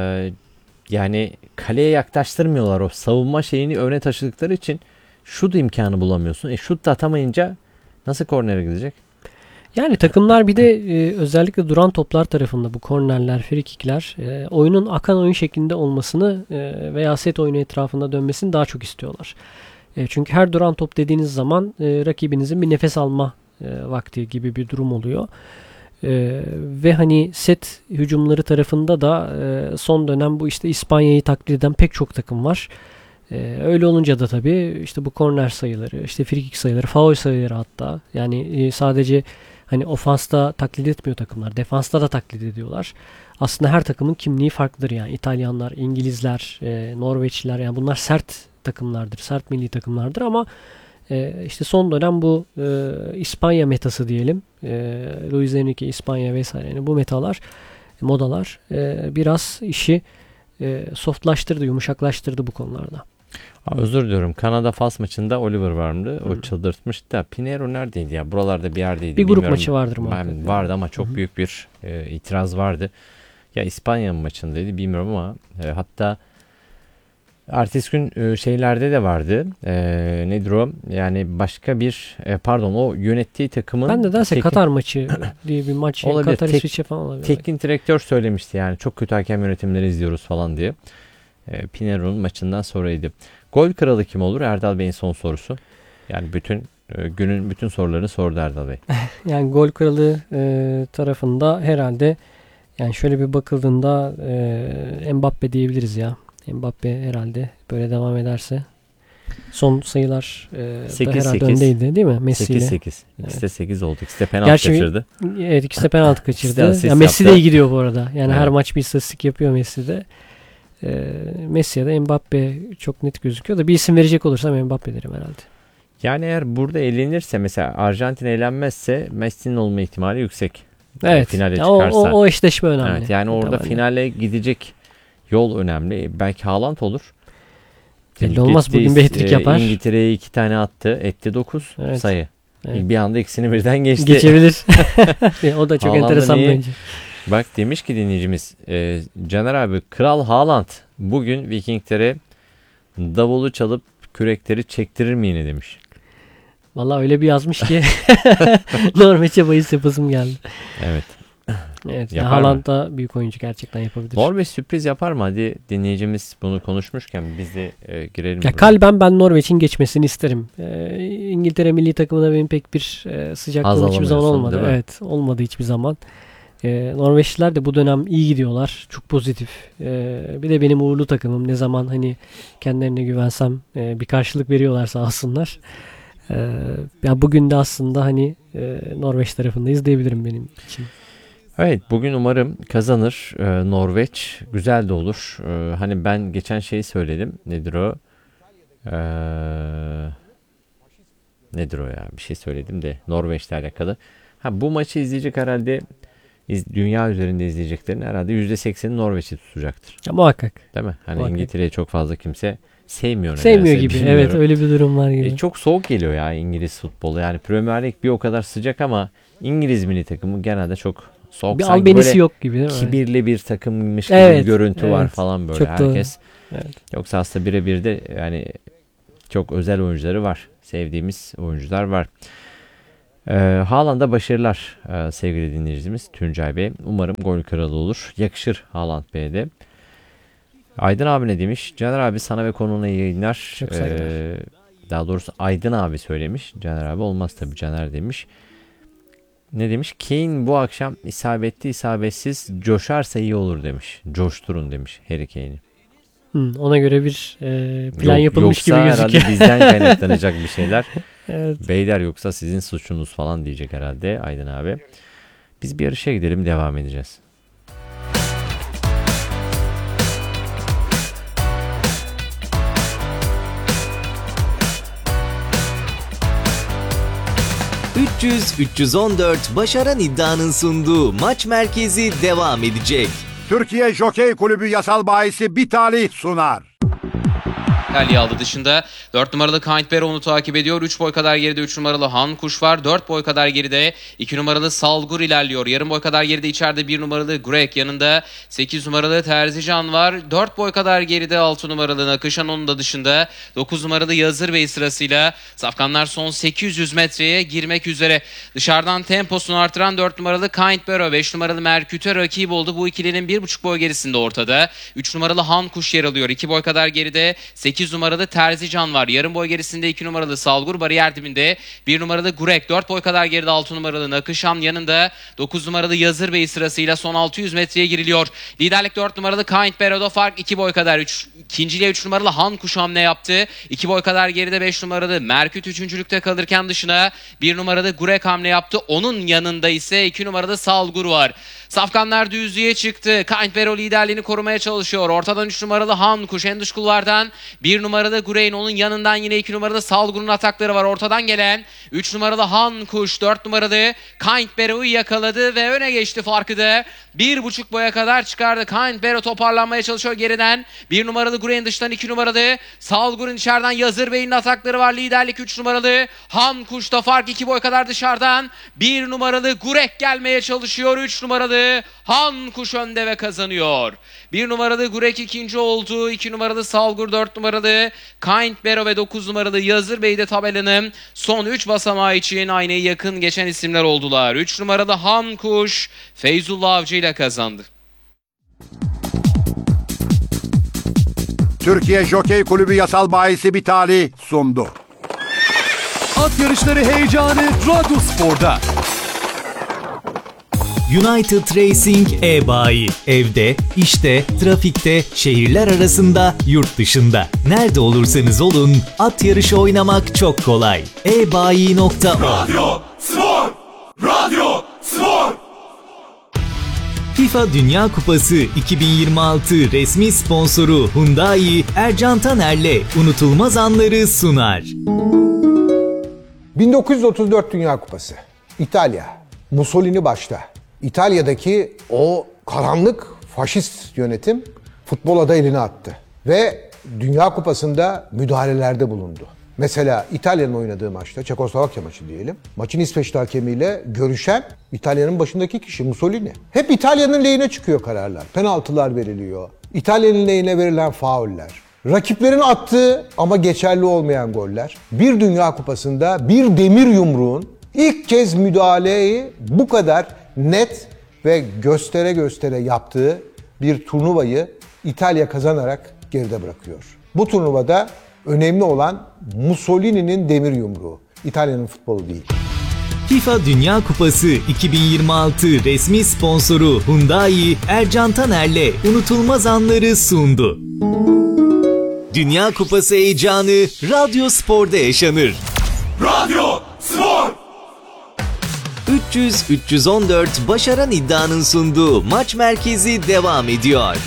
yani kaleye yaklaştırmıyorlar, o savunma şeyini öne taşıdıkları için şut imkanı bulamıyorsun. E şut da atamayınca nasıl kornere gidecek? Yani takımlar bir de e, özellikle duran toplar tarafında bu kornerler, frikikler e, oyunun akan oyun şeklinde olmasını e, veya set oyunu etrafında dönmesini daha çok istiyorlar. E, çünkü her duran top dediğiniz zaman e, rakibinizin bir nefes alma e, vakti gibi bir durum oluyor. E, ve hani set hücumları tarafında da e, son dönem bu işte İspanya'yı taklit eden pek çok takım var. E, öyle olunca da tabii işte bu korner sayıları, işte frikik sayıları, faul sayıları hatta yani e, sadece hani ofansta taklit etmiyor takımlar. Defansta da taklit ediyorlar. Aslında her takımın kimliği farklıdır yani. İtalyanlar, İngilizler, e, Norveçliler yani bunlar sert takımlardır. Sert milli takımlardır ama e, işte son dönem bu e, İspanya metası diyelim. E, Luis Enrique, İspanya vesaire. Yani bu metalar, modalar e, biraz işi e, softlaştırdı, yumuşaklaştırdı bu konularda. Aa, özür diliyorum. Kanada Fas maçında Oliver vardı. O çıldırtmıştı da. Pinheiro neredeydi ya? Buralarda bir yerdeydi. Bir grup bilmiyorum. maçı vardır muhakkak. Ben- vardı ama çok büyük bir e, itiraz vardı. Ya İspanya maçındaydı bilmiyorum ama e, hatta ertesi gün e, şeylerde de vardı. E, nedir o? Yani başka bir e, pardon o yönettiği takımın Ben de derse teknik- Katar maçı diye bir maç. Yani Olabilir. Katar Tek- İsviçre falan olabilir. teknik direktör söylemişti yani çok kötü hakem yönetimleri izliyoruz falan diye. E, Pinheiro'nun maçından sonraydı. Gol kralı kim olur? Erdal Bey'in son sorusu. Yani bütün e, günün bütün sorularını sordu Erdal Bey. Yani gol kralı e, tarafında herhalde yani şöyle bir bakıldığında e, Mbappe diyebiliriz ya. Mbappe herhalde böyle devam ederse. Son sayılar e, da sekiz herhalde sekiz. öndeydi değil mi? Messi ile. sekiz sekiz. İkisi de sekiz oldu. İkisi de penaltı Gerçi- kaçırdı. Evet ikisi de penaltı İkisi de kaçırdı. asist Ya Messi de yaptı. iyi gidiyor bu arada. Yani her Evet. maç bir istatistik yapıyor Messi de. E, Messi ya da Mbappe çok net gözüküyor da bir isim verecek olursam Mbappe derim herhalde. Yani eğer burada elenirse mesela Arjantin elenmezse Messi'nin olma ihtimali yüksek. Evet. Finale Ya o, çıkarsa. o, o eşleşme önemli. Evet, yani orada Muhtemelen. finale gidecek yol önemli. Belki Haaland olur. Belli olmaz. Gitti, Bugün bir hat-trick e, yapar. İngiltere'ye iki tane attı. Etti dokuz Evet. sayı. Evet. Bir anda ikisini birden geçti. Geçebilir. O da çok Haaland'ın enteresan bir iyi- oyuncu. Bak demiş ki dinleyicimiz e, Caner abi Kral Haaland bugün Vikinglere davulu çalıp kürekleri çektirir mi yine demiş. Vallahi öyle bir yazmış ki Norveç'e bahis yapasım geldi. Evet. Evet. Yapar Haaland da büyük oyuncu gerçekten yapabilir. Norveç sürpriz yapar mı? Hadi dinleyicimiz bunu konuşmuşken biz de e, girelim. Ya buraya. kalben ben Norveç'in geçmesini isterim. Ee, İngiltere milli takımına benim pek bir e, sıcaklığım Haz hiçbir zaman alamıyorsun, olmadı. değil mi? Evet, olmadı hiçbir zaman. Ee, Norveçliler de bu dönem iyi gidiyorlar. Çok pozitif. Ee, bir de benim uğurlu takımım. Ne zaman hani kendilerine güvensem e, bir karşılık veriyorlar sağ olsunlar. Ee, ya bugün de aslında hani e, Norveç tarafındayız diyebilirim benim için. Evet bugün umarım kazanır e, Norveç. Güzel de olur. E, hani ben geçen şeyi söyledim. Nedir o? E, nedir o ya? Bir şey söyledim de Norveç'le alakalı. Ha, bu maçı izleyecek herhalde İz- dünya üzerinde izleyeceklerin herhalde yüzde sekseni Norveç'i tutacaktır. Ya, muhakkak. Değil mi? Hani Muhakkak. İngiltere'yi çok fazla kimse sevmiyor. Sevmiyor nedense, gibi. bilmiyorum. Evet, öyle bir durum var gibi. E, çok soğuk geliyor ya İngiliz futbolu. Yani Premier Lig bir o kadar sıcak ama İngiliz milli takımı genelde çok soğuk. Bir Sanki albenisi böyle yok gibi değil mi? kibirli bir takımmış gibi Evet, bir görüntü var evet. falan böyle Çok doğru. herkes. Evet. Yoksa aslında birebir de yani çok özel oyuncuları var. Sevdiğimiz oyuncular var. Ee, Haaland'a başarılar e, sevgili dinleyicimiz Tuncay Bey. Umarım gol kralı olur. Yakışır Haaland Bey'e de. Aydın abi ne demiş? Caner abi sana ve konuğuna iyi yayınlar. Çok saygılar. Ee, daha doğrusu Aydın abi söylemiş. Caner abi olmaz tabii, Caner demiş. Ne demiş? Kane bu akşam isabetli isabetsiz coşarsa iyi olur demiş. Coşturun demiş Harry Kane'i. Hı, ona göre bir e, plan Yok- yapılmış gibi yoksa gözüküyor. herhalde bizden kaynaklanacak bir şeyler. Evet. Beyler yoksa sizin suçunuz falan diyecek herhalde Aydın abi. Biz bir yarışa gidelim, devam edeceğiz. üç yüz üç yüz on dört Başaran İddia'nın sunduğu Maç Merkezi devam edecek. Türkiye Jokey Kulübü yasal bahisi Bitali sunar. İtalya aldı dışında. dört numaralı Kaintbero onu takip ediyor. üç boy kadar geride üç numaralı Han Kuş var. dört boy kadar geride iki numaralı Salgur ilerliyor. Yarım boy kadar geride içeride bir numaralı Grek, yanında sekiz numaralı Terzican var. dört boy kadar geride altı numaralı Nakışan onun da dışında. dokuz numaralı Yazır Bey sırasıyla. Safkanlar son sekiz yüz metreye girmek üzere. Dışarıdan temposunu artıran dört numaralı Kaintbero, beş numaralı Merküt'e rakip oldu. Bu ikilinin bir buçuk boy gerisinde ortada. üç numaralı Han Kuş yer alıyor. iki boy kadar geride sekiz numaralı Terzican var. Yarım boy gerisinde iki numaralı Salgur, bariyer dibinde bir numaralı Gurek, dört boy kadar geride altı numaralı Nakışan, yanında dokuz numaralı Yazır Bey sırasıyla son altı yüz metreye giriliyor. Liderlik dört numaralı Kaintbero'da, fark iki boy kadar. üç, ikinciliğe üç numaralı Han Kuş hamle yaptı. iki boy kadar geride beş numaralı Merküt üçüncülükte kalırken dışına bir numaralı Gurek hamle yaptı. Onun yanında ise iki numaralı Salgur var. Safkanlar düzlüğe çıktı. Kaintbero liderliğini korumaya çalışıyor. Ortadan üç numaralı Han Kuş, en dış kulvardan bir numaralı Gureyn, onun yanından yine iki numaralı Salgur'un atakları var. Ortadan gelen üç numaralı Han Kuş dört numaralı Kaintbero'yu yakaladı ve öne geçti, farkı da bir buçuk boya kadar çıkardı. Kaintbero toparlanmaya çalışıyor geriden. bir numaralı Gureyn dıştan iki numaralı Salgur'un içeriden Yazır Bey'in atakları var. Liderlik üç numaralı Han Kuş'ta, fark iki boy kadar dışarıdan. bir numaralı Gurek gelmeye çalışıyor. üç numaralı Han Kuş önde ve kazanıyor. bir numaralı Gurek ikinci oldu. iki numaralı Salgur, dört numaralı Kaintbero ve dokuz numaralı Yazır Bey de tabelanın son üç basamağı için aynaya yakın geçen isimler oldular. üç numaralı Han Kuş Feyzullah Avcı ile kazandı. Türkiye Jokey Kulübü yasal bahisi Bitali sundu. At yarışları heyecanı Radyo Spor'da. United Racing e-bayi. Evde, işte, trafikte, şehirler arasında, yurt dışında. Nerede olursanız olun, at yarışı oynamak çok kolay. e bayi nokta org. Radyo Spor! Radyo Spor! FIFA Dünya Kupası iki bin yirmi altı resmi sponsoru Hyundai, Ercan Taner'le unutulmaz anları sunar. bin dokuz yüz otuz dört Dünya Kupası. İtalya. Mussolini başta. İtalya'daki o karanlık faşist yönetim futbola da elini attı. Ve Dünya Kupası'nda müdahalelerde bulundu. Mesela İtalya'nın oynadığı maçta, Çekoslovakya maçı diyelim, maçın İsveçli hakemiyle görüşen İtalya'nın başındaki kişi Mussolini. Hep İtalya'nın lehine çıkıyor kararlar. Penaltılar veriliyor. İtalya'nın lehine verilen fauller. Rakiplerin attığı ama geçerli olmayan goller. Bir Dünya Kupası'nda bir demir yumruğun ilk kez müdahaleyi bu kadar net ve göstere göstere yaptığı bir turnuvayı İtalya kazanarak geride bırakıyor. Bu turnuvada önemli olan Mussolini'nin demir yumruğu, İtalya'nın futbolu değil. FIFA Dünya Kupası iki bin yirmi altı resmi sponsoru Hyundai, Ercan Taner'le unutulmaz anları sundu. Dünya Kupası heyecanı Radyo Spor'da yaşanır. Radyo Spor! üç yüz üç yüz on dört Başaran İddia'nın sunduğu Maç Merkezi devam ediyor.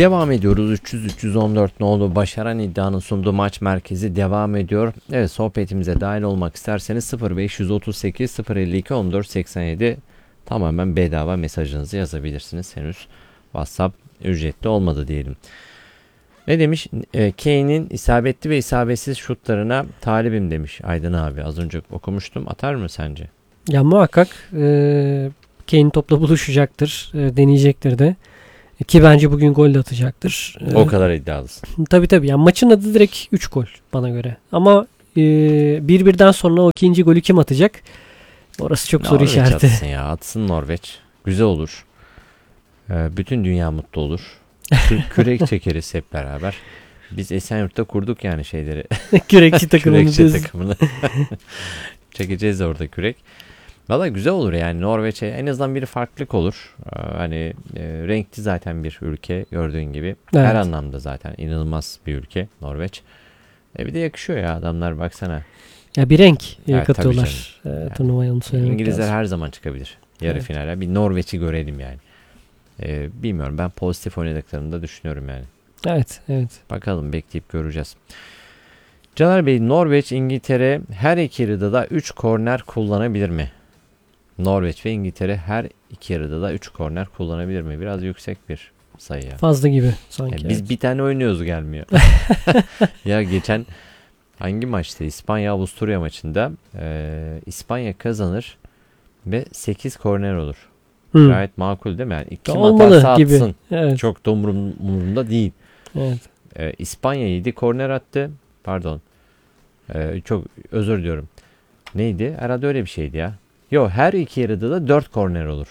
Devam ediyoruz. üç yüz üç yüz on dört nolu Başaran İddia'nın sunduğu maç merkezi devam ediyor. Evet, sohbetimize dahil olmak isterseniz sıfır beş otuz sekiz sıfır elli iki on dört seksen yedi tamamen bedava mesajınızı yazabilirsiniz. Henüz WhatsApp ücretli olmadı diyelim. Ne demiş? E, Kane'in isabetli ve isabetsiz şutlarına talibim demiş Aydın abi. Az önce okumuştum. Atar mı sence? Ya muhakkak e, Kane topla buluşacaktır. E, deneyecektir de. E, ki bence bugün gol de atacaktır. E, o kadar iddialısın. Tabii tabii. Yani maçın adı direkt üç gol bana göre. Ama e, bir birden sonra o ikinci golü kim atacak? Orası çok soru Norveç işareti. atsın ya. Atsın Norveç. Güzel olur. E, bütün dünya mutlu olur. Kü- Kürek çekeriz hep beraber. Biz Esenyurt'ta kurduk yani şeyleri. Kürekçi takımını. Kürekçi takımını. Çekeceğiz orada kürek. Valla güzel olur yani Norveç'e en azından bir farklılık olur. Ee, hani e, renkli zaten bir ülke gördüğün gibi. Evet. Her anlamda zaten inanılmaz bir ülke Norveç. E bir de yakışıyor ya adamlar baksana. Ya bir renk e, Evet, katıyorlar e, yani, turnuvaya, onu söylemek İngilizler lazım. her zaman çıkabilir yarı Evet. finale. Bir Norveç'i görelim yani. E, bilmiyorum, ben pozitif oynadıklarını da düşünüyorum yani. Evet, evet. Bakalım, bekleyip göreceğiz. Caner Bey, Norveç, İngiltere her iki yarıda da üç korner kullanabilir mi? Norveç ve İngiltere her iki yarıda da üç korner kullanabilir mi? Biraz yüksek bir sayı ya. Fazla gibi sanki. Ya biz evet. bir tane oynuyoruz, gelmiyor. Ya geçen hangi maçta? İspanya Avusturya maçında e, İspanya kazanır ve sekiz korner olur. Hı. Gayet makul değil mi? Yani kim Olmalı atarsa gibi. atsın. Evet. Çok da umurum- umurumda değil. Evet. Ee, İspanya yedi korner attı. Pardon. Ee, çok özür diliyorum. Neydi? Herhalde öyle bir şeydi ya. Yok, her iki yarıda da dört korner olur.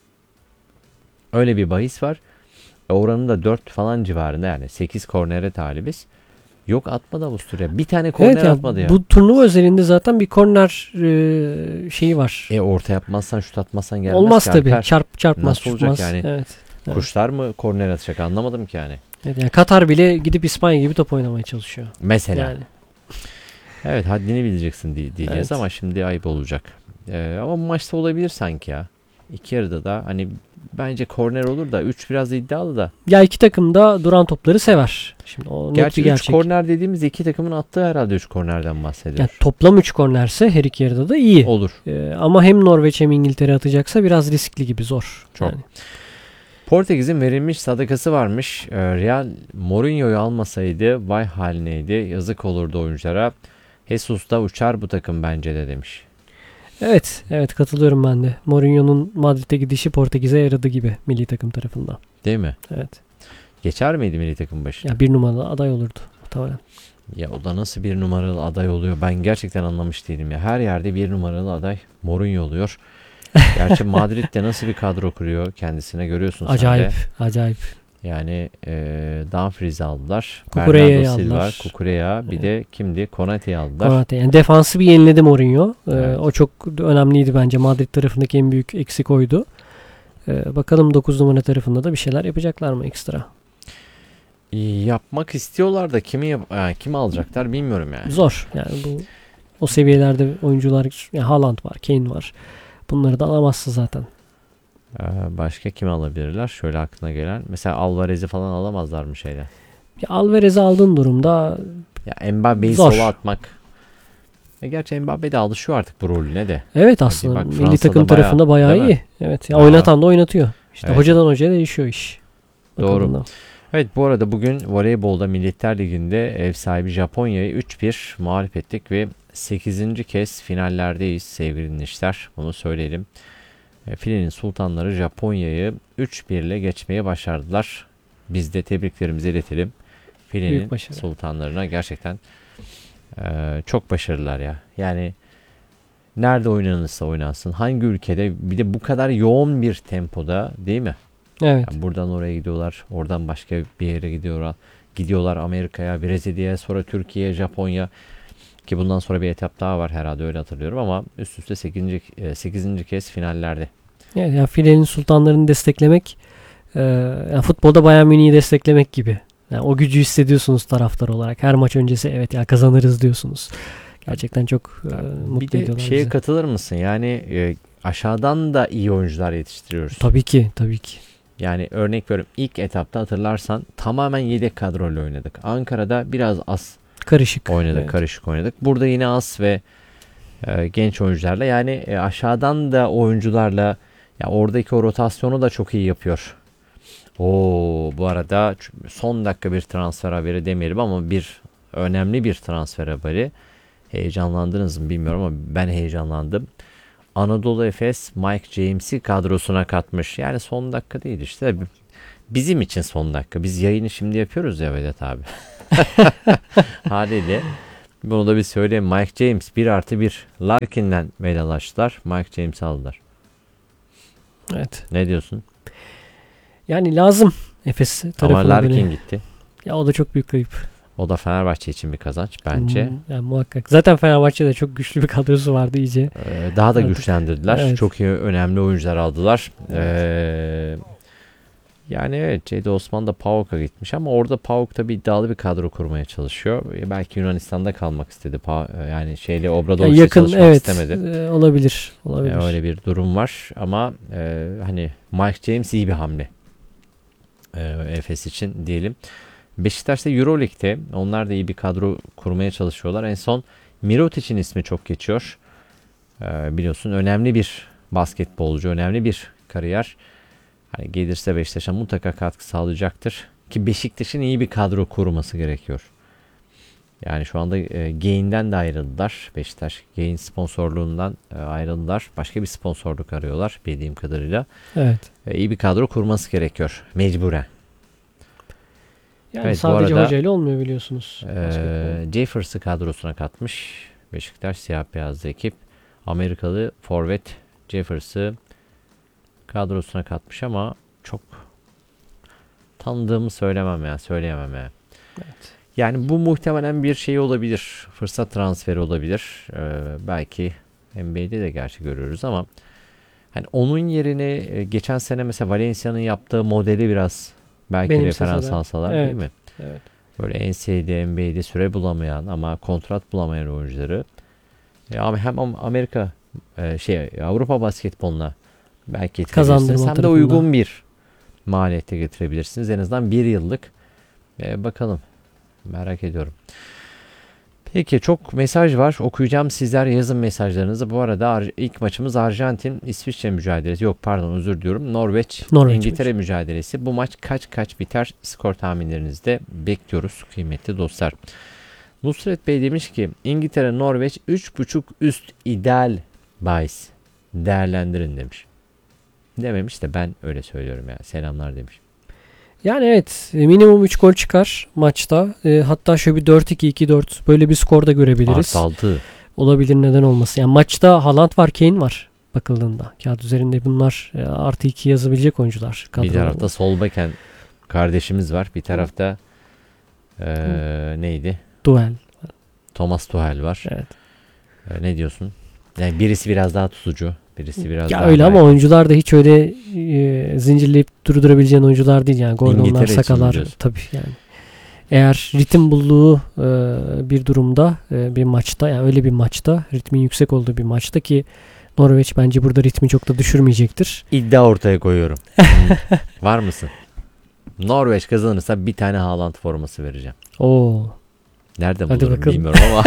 Öyle bir bahis var. E, oranı da dört falan civarında, yani sekiz kornere talibiz. Yok, atmadı Avusturya. Bir tane korner Evet ya, atmadı ya. bu turnuva özelinde zaten bir korner e, şeyi var. E orta yapmazsan, şut atmazsan gelmez Olmaz ki tabii. Alper. Çarp çarpmaz, Nasıl olacak tutmaz. yani? Evet. Evet. Kuşlar mı korner atacak, anlamadım ki yani. Evet, yani Katar bile gidip İspanya gibi top oynamaya çalışıyor. Mesela. Yani. Evet, haddini bileceksin diye- diyeceğiz Evet. ama şimdi ayıp olacak. Ee, ama bu maçta olabilir sanki ya. İki yarıda da hani bence korner olur da üç biraz iddialı da. Ya iki takım da duran topları sever. Şimdi o net Gerçi bir üç gerçek. korner dediğimiz iki takımın attığı herhalde üç kornerden bahsediyor. Yani toplam üç kornerse her iki yarıda da iyi. Olur. Ee, ama hem Norveç hem İngiltere atacaksa biraz riskli gibi, zor. Çok. Yani. Portekiz'in verilmiş sadakası varmış. Ee, Real Mourinho'yu almasaydı vay halineydi. Yazık olurdu oyunculara. Jesus da uçar bu takım bence de demiş. Evet, evet katılıyorum ben de. Mourinho'nun Madrid'e gidişi Portekiz'e yaradı gibi milli takım tarafından. Değil mi? Evet. Geçer miydi milli takım başına? Ya bir numaralı aday olurdu muhtemelen. Ya o da nasıl bir numaralı aday oluyor? Ben gerçekten anlamış değilim ya. Her yerde bir numaralı aday Mourinho oluyor. Gerçi Madrid'de nasıl bir kadro kuruyor kendisine, görüyorsun Acayip, sen de. acayip. Yani e, Dumfries'i aldılar. Cucurea'yı Bernardo Silva, aldılar. Cucurella, bir Evet. de kimdi? Konate'yi aldılar. Konate. Yani defansı bir yeniledi Mourinho. Ee, Evet. O çok önemliydi bence. Madrid tarafındaki en büyük eksik oydu. Ee, bakalım dokuz numara tarafında da bir şeyler yapacaklar mı ekstra? Yapmak istiyorlar da kimi yap- yani kimi alacaklar bilmiyorum yani. Zor. Yani bu o seviyelerde oyuncular, yani Haaland var, Kane var. Bunları da alamazsın zaten. Ee, başka kimi alabilirler? Şöyle aklına gelen. Mesela Alvarez'i falan alamazlar mı şeyle? Ya Alvarez'i aldığın durumda Ya Mbappe'yi Zor. sola atmak. E gerçi Mbappe de alışıyor artık bu rolüne de. evet aslında bak milli Fransa'da takım bayağı, tarafında bayağı değil mi? iyi. Evet. Ya Bayağı. oynatan da oynatıyor. İşte Evet. hocadan hocaya değişiyor iş. Doğru. Bakıldığında. Evet, bu arada bugün voleybolda Milletler Ligi'nde ev sahibi Japonya'yı üç bir mağlup ettik ve sekizinci kez finallerdeyiz sevgili dinleyiciler. Bunu söyleyelim. E, Filenin sultanları Japonya'yı üç bir ile geçmeye başardılar. Biz de tebriklerimizi iletelim. Filenin Büyük başarı. sultanlarına gerçekten e, çok başarılılar ya. Yani nerede oynanırsa oynansın, hangi ülkede, bir de bu kadar yoğun bir tempoda, değil mi? Evet. Yani buradan oraya gidiyorlar, oradan başka bir yere gidiyorlar. Gidiyorlar Amerika'ya, Brezilya'ya, sonra Türkiye, Japonya, ki bundan sonra bir etap daha var herhalde, öyle hatırlıyorum, ama üst üste sekizinci sekizinci kez finallerde. Evet, yani filenin sultanlarını desteklemek e, yani futbolda Bayern Münih'i desteklemek gibi. Yani o gücü hissediyorsunuz taraftar olarak. Her maç öncesi evet ya kazanırız diyorsunuz. Gerçekten çok e, mutlu Bir de ediyorlar şeye bizi. katılır mısın? Yani e, aşağıdan da iyi oyuncular yetiştiriyoruz. Tabii ki, tabii ki. Yani örnek veriyorum, ilk etapta hatırlarsan tamamen yedek kadroyla oynadık. Ankara'da biraz az karışık oynadık, evet. karışık oynadık. Burada yine az ve e, genç oyuncularla, yani e, aşağıdan da oyuncularla, ya oradaki o rotasyonu da çok iyi yapıyor. Oo, bu arada son dakika bir transfer haberi demeyelim ama bir önemli bir transfer haberi. Heyecanlandınız mı bilmiyorum ama ben heyecanlandım. Anadolu Efes Mike James'i kadrosuna katmış. Yani son dakika değil işte. Bizim için son dakika. Biz yayını şimdi yapıyoruz ya Vedat abi. Haliyle bunu da bir söyleyeyim. Mike James bir artı bir Larkin'den vedalaştılar. Mike James'i aldılar. Evet. Ne diyorsun? Yani lazım Efes tarafına. Ama Larkin bile. gitti. Ya o da çok büyük kayıp. O da Fenerbahçe için bir kazanç bence. Hmm, yani muhakkak. Zaten Fenerbahçe'de çok güçlü bir kadrosu vardı iyice. Ee, daha da Artık güçlendirdiler. evet. Çok iyi, önemli oyuncular aldılar. Ee, yani evet, Cedi Osman da PAOK'a gitmiş ama orada PAOK tabii iddialı bir kadro kurmaya çalışıyor. Ee, belki Yunanistan'da kalmak istedi. Pa- yani şeyle Obradoviç'le yani yakın, çalışmak evet, istemedi. E, olabilir. olabilir. Ee, öyle bir durum var ama e, hani Mike James iyi bir hamle. Ee, Efes için diyelim. Beşiktaş'ta Euroleague'de onlar da iyi bir kadro kurmaya çalışıyorlar. En son Mirotic'in ismi çok geçiyor. Ee, biliyorsun önemli bir basketbolcu, önemli bir kariyer. Hani gelirse Beşiktaş'a mutlaka katkı sağlayacaktır. Ki Beşiktaş'ın iyi bir kadro kurması gerekiyor. Yani şu anda e, Gain'den de ayrıldılar. Beşiktaş Gain sponsorluğundan e, ayrıldılar. Başka bir sponsorluk arıyorlar bildiğim kadarıyla. Evet. E, iyi bir kadro kurması gerekiyor mecburen. Yani evet, sadece arada, hocayla olmuyor biliyorsunuz. E, Jeffers'ı kadrosuna katmış. Beşiktaş siyah beyazlı ekip. Amerikalı forvet Jeffers'ı kadrosuna katmış ama çok tanıdığımı söylemem ya, söyleyemem ya. Evet. Yani bu muhtemelen bir şey olabilir. Fırsat transferi olabilir. Ee, belki N B A'de de gerçi görüyoruz ama hani onun yerine geçen sene mesela Valencia'nın yaptığı modeli biraz belki Benim referans sesede. alsalar Evet. değil mi? Evet. Böyle N C A'de, N B A'de süre bulamayan ama kontrat bulamayan oyuncuları e, ama hem Amerika e, şey Avrupa basketboluna belki getirebilirsiniz. Hem de tarafında. uygun bir maliyette getirebilirsiniz. En azından bir yıllık. E, bakalım. Merak ediyorum. Peki, çok mesaj var. Okuyacağım, sizler yazın mesajlarınızı. Bu arada Ar- ilk maçımız Arjantin İsviçre mücadelesi. Yok pardon, özür diliyorum. Norveç, Norveç İngiltere maçı. mücadelesi. Bu maç kaç kaç biter? Skor tahminlerinizi de bekliyoruz kıymetli dostlar. Nusret Bey demiş ki İngiltere Norveç üç buçuk üst ideal bahis. Değerlendirin demiş. Dememiş de ben öyle söylüyorum ya. Selamlar demiş. Yani evet, minimum üç gol çıkar maçta. E, hatta şöyle bir dört iki iki dört böyle bir skor da görebiliriz. Artı altı. Olabilir, neden olmasın. Yani maçta Haaland var, Kane var bakıldığında. Kağıt üzerinde bunlar e, artı iki yazabilecek oyuncular. Bir tarafta sol beken kardeşimiz var. Bir tarafta e, neydi? Duel. Thomas Tuchel var. Evet. E, ne diyorsun? Yani birisi biraz daha tutucu. Birisi biraz ya daha... öyle ama belki. oyuncular da hiç öyle e, zincirleyip durdurabileceğin oyuncular değil yani. Gordonlar, İngiltere için Sakalar diyorsun. tabii yani. Eğer ritim bulduğu e, bir durumda, e, bir maçta, yani öyle bir maçta, ritmin yüksek olduğu bir maçta ki Norveç bence burada ritmi çok da düşürmeyecektir. İddia ortaya koyuyorum. Var mısın? Norveç kazanırsa bir tane Haaland forması vereceğim. Oo. Nerede Hadi bulurum bakalım. bilmiyorum ama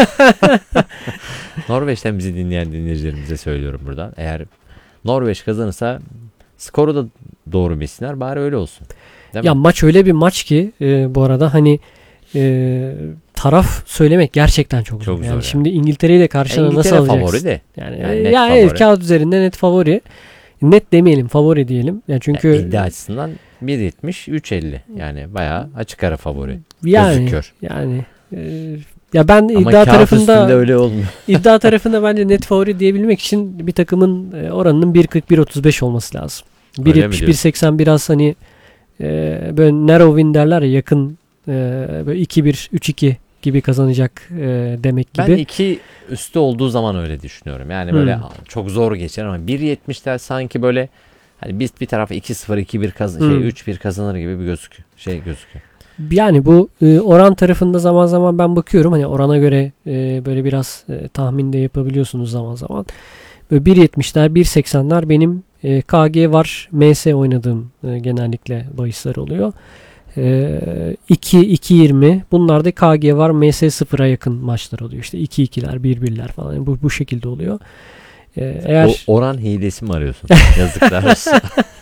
Norveç'ten bizi dinleyen dinleyicilerimize söylüyorum buradan. Eğer Norveç kazanırsa skoru da doğru bilsinler, bari öyle olsun. Değil Ya mi? maç öyle bir maç ki e, bu arada hani e, taraf söylemek gerçekten çok, Çok zor. zor Yani yani. şimdi İngiltere'yi de karşına nasıl İngiltere alacaksın? favori de. Yani, Yani yani, net evet, favori. kağıt üzerinde net favori. Net demeyelim, favori diyelim. Yani çünkü Yani iddia açısından bir yetmiş üç elli. Yani bayağı açık ara favori. yani Gözüküyor. yani e, ya ben Ama iddia kağıt tarafında üstünde öyle olmuyor. iddia tarafında bence net favori diyebilmek için bir takımın e, oranının bir kırk bir otuz beş olması lazım. bir yetmiş bir seksen biraz hani e, böyle narrow win derler ya, yakın e, böyle iki bir üç iki gibi kazanacak e, demek gibi. Ben iki üstü olduğu zaman öyle düşünüyorum. Yani böyle Hmm. çok zor geçer ama bir yetmişler sanki böyle hani biz bir tarafa iki sıfır iki bir kaz Hmm. şey üç bir kazanır gibi bir gözük şey gözüküyor. Yani bu e, oran tarafında zaman zaman ben bakıyorum, hani orana göre e, böyle biraz e, tahmin de yapabiliyorsunuz zaman zaman. Böyle bir yetmişler bir seksenler benim E, K G var, M S oynadığım e, genellikle bahisler oluyor. iki iki yirmi bunlar da K G var, M S sıfıra yakın maçlar oluyor. İşte iki ikiler, bir birler falan. Yani bu, bu şekilde oluyor. Ee, eğer O oran hilesi mi arıyorsun? Yazıklar olsun.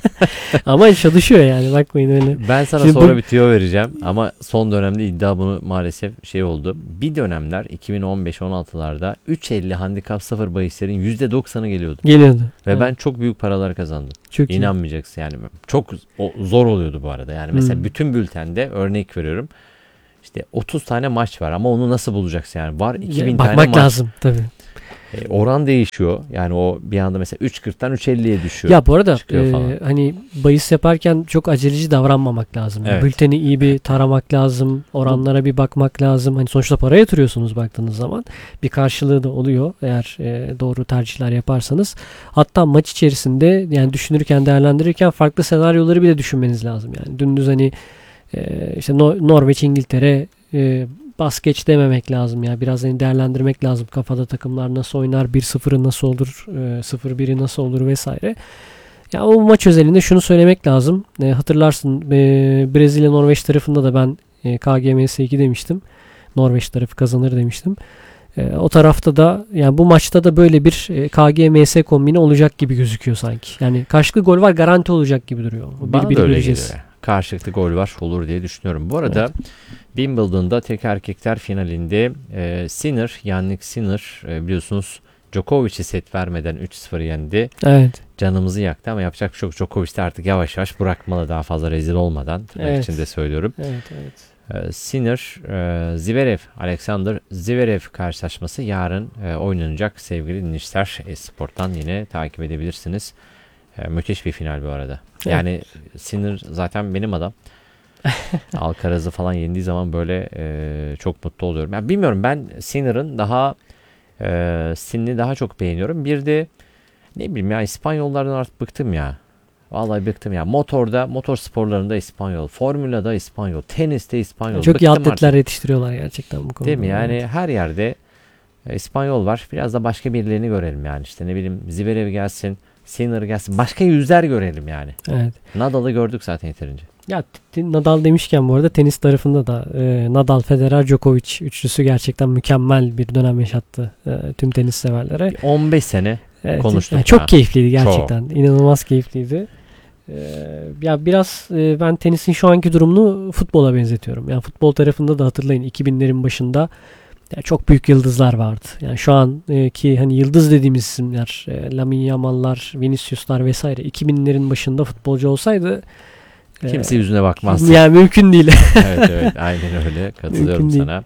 Ama çalışıyor yani, bakmayın öyle. Ben sana Şimdi sonra bu- bir tüyo vereceğim ama son dönemde iddia bunu maalesef şey oldu. Bir dönemler iki bin on beş on altılarda üç elli handikap sıfır bahislerin yüzde doksanı geliyordu. Geliyordu. Ve Evet. ben çok büyük paralar kazandım. Çok iyi. İnanmayacaksın yani. Çok o- zor oluyordu bu arada. Yani mesela Hmm. bütün bültende örnek veriyorum. İşte otuz tane maç var ama onu nasıl bulacaksın yani? Var iki bin tane Bakmak maç. lazım tabii. E, oran değişiyor. Yani o bir anda mesela üç kırktan üç elliye düşüyor. Ya bu arada Çıkıyor e, falan. hani bahis yaparken çok aceleci davranmamak lazım. Evet. Bülteni iyi bir taramak lazım. Oranlara bir bakmak lazım. Hani sonuçta para yatırıyorsunuz baktığınız zaman. Bir karşılığı da oluyor eğer e, doğru tercihler yaparsanız. Hatta maç içerisinde yani düşünürken, değerlendirirken farklı senaryoları bile düşünmeniz lazım. Yani dümdüz hani e, işte No- Norveç, İngiltere e, bas geç dememek lazım ya. Biraz hani değerlendirmek lazım. Kafada takımlar nasıl oynar, bir sıfırı nasıl olur, e, sıfır biri nasıl olur vesaire. Ya o maç özelinde şunu söylemek lazım. E, hatırlarsın e, Brezilya Norveç tarafında da ben e, K G M S iki demiştim. Norveç tarafı kazanır demiştim. E, o tarafta da yani bu maçta da böyle bir e, K G M S kombini olacak gibi gözüküyor sanki. Yani karşılıklı gol var, garanti olacak gibi duruyor. Bana Bir, bir da öyle göreceğiz. geliyor. Karşılıklı gol var olur diye düşünüyorum. Bu arada Wimbledon'da tek erkekler finalinde e, Sinner, Yannick Sinner e, biliyorsunuz Djokovic'i set vermeden üç sıfır yendi. Evet. Canımızı yaktı ama yapacak bir şey yok. Djokovic de artık yavaş yavaş bırakmalı daha fazla rezil olmadan. Tırnak Evet. içinde söylüyorum. Evet, evet. E, Sinner, e, Zverev, Alexander Zverev karşılaşması yarın e, oynanacak sevgili dinleyiciler. Esport'tan yine takip edebilirsiniz. E, müthiş bir final bu arada. Evet. Yani Sinner zaten benim adam. Alcaraz'ı falan yendiği zaman böyle e, çok mutlu oluyorum. Yani bilmiyorum, ben Sinner'ın daha e, stilini daha çok beğeniyorum. Bir de ne bileyim ya, İspanyollardan artık bıktım ya. Vallahi bıktım ya. Motorda, motor sporlarında İspanyol, formülada İspanyol, teniste İspanyol. Çok iyi Bıktım atletler artık. yetiştiriyorlar gerçekten bu konuda. Değil mi? Yani Evet. her yerde e, İspanyol var. Biraz da başka birilerini görelim yani. İşte ne bileyim, Zverev gelsin, Sinner gelsin. Başka yüzler görelim yani. Evet. Nadal'ı gördük zaten yeterince. Ya t- Nadal demişken bu arada tenis tarafında da e, Nadal, Federer, Djokovic üçlüsü gerçekten mükemmel bir dönem yaşattı e, tüm tenis severlere. on beş sene Evet, konuştuk yani ya. çok keyifliydi gerçekten. Çok. İnanılmaz keyifliydi. Ee, ya biraz e, ben tenisin şu anki durumunu futbola benzetiyorum. Yani futbol tarafında da hatırlayın iki binlerin başında ya çok büyük yıldızlar vardı. Yani şu anki hani yıldız dediğimiz isimler, e, Lamine Yamal'lar, Vinicius'lar vesaire iki binlerin başında futbolcu olsaydı Kimse e, yüzüne bakmaz. Yani mümkün değil. Evet evet, aynen öyle. Katılıyorum Mümkün değil. sana.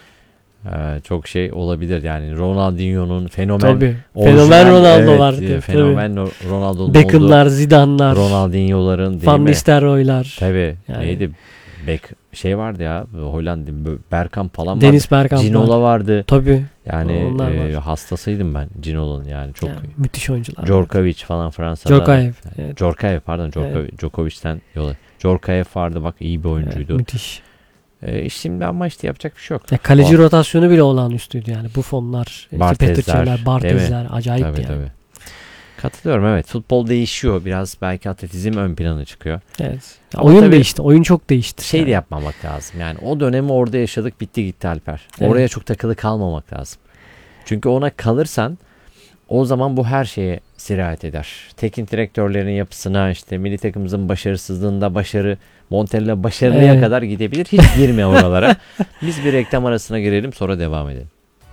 Ee, çok şey olabilir yani. Ronaldinho'nun fenomen Tabii. orijinal- Fenomen Ronaldo evet, vardı. e, Fenomen Ronaldo'nun Beckham'lar, olduğu, Zidane'lar, Ronaldinho'ların değil Van mi? Nistelrooy'lar. Tabii. Yani. Neydi? Beck şey vardı ya. Hollanda Bergkamp falan Deniz vardı. Bergkamp Ginola var. vardı. Tabii. Yani Onlar e, var. hastasıydım ben Ginola'nın yani çok. Yani müthiş oyuncular. Djokovic falan Fransa'da. Djokovic, evet. Djokovic pardon. Djokovic, Evet. Djokovic'ten yola. Djokovic vardı bak, iyi bir oyuncuydu. Evet, müthiş. E, şimdi ama işte yapacak bir şey yok. Ya kaleci O- rotasyonu bile olağanüstüydü yani. Buffonlar, işte Bartezler, Petric'ler, değil mi? Bartezler acayipti Tabii, yani. tabii. Katılıyorum, evet. Futbol değişiyor. Biraz belki atletizm ön plana çıkıyor. Evet. Ya Ama oyun tabii değişti. Oyun çok değişti. Şey yani. de yapmamak lazım. Yani o dönemi orada yaşadık, bitti gitti Alper. Evet. Oraya çok takılı kalmamak lazım. Çünkü ona kalırsan o zaman bu her şeye sirayet eder. Teknik direktörlerin yapısına, işte milli takımımızın başarısızlığında başarı, Montella başarıya Evet. kadar gidebilir. Hiç girme oralara. Biz bir reklam arasına girelim, sonra devam edelim.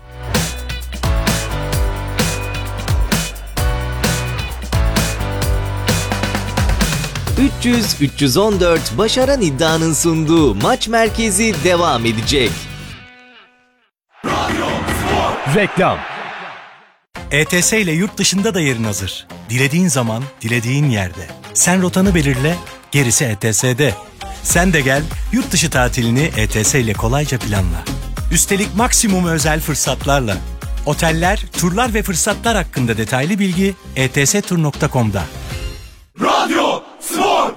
üç yüz üç yüz on dört Başaran İddia'nın sunduğu Maç Merkezi devam edecek. Reklam. E T S ile yurt dışında da yerin hazır. Dilediğin zaman, dilediğin yerde. Sen rotanı belirle, gerisi E T S'de. Sen de gel, yurt dışı tatilini E T S ile kolayca planla. Üstelik maksimum özel fırsatlarla. Oteller, turlar ve fırsatlar hakkında detaylı bilgi e t s tur nokta com'da. Radyo Spor.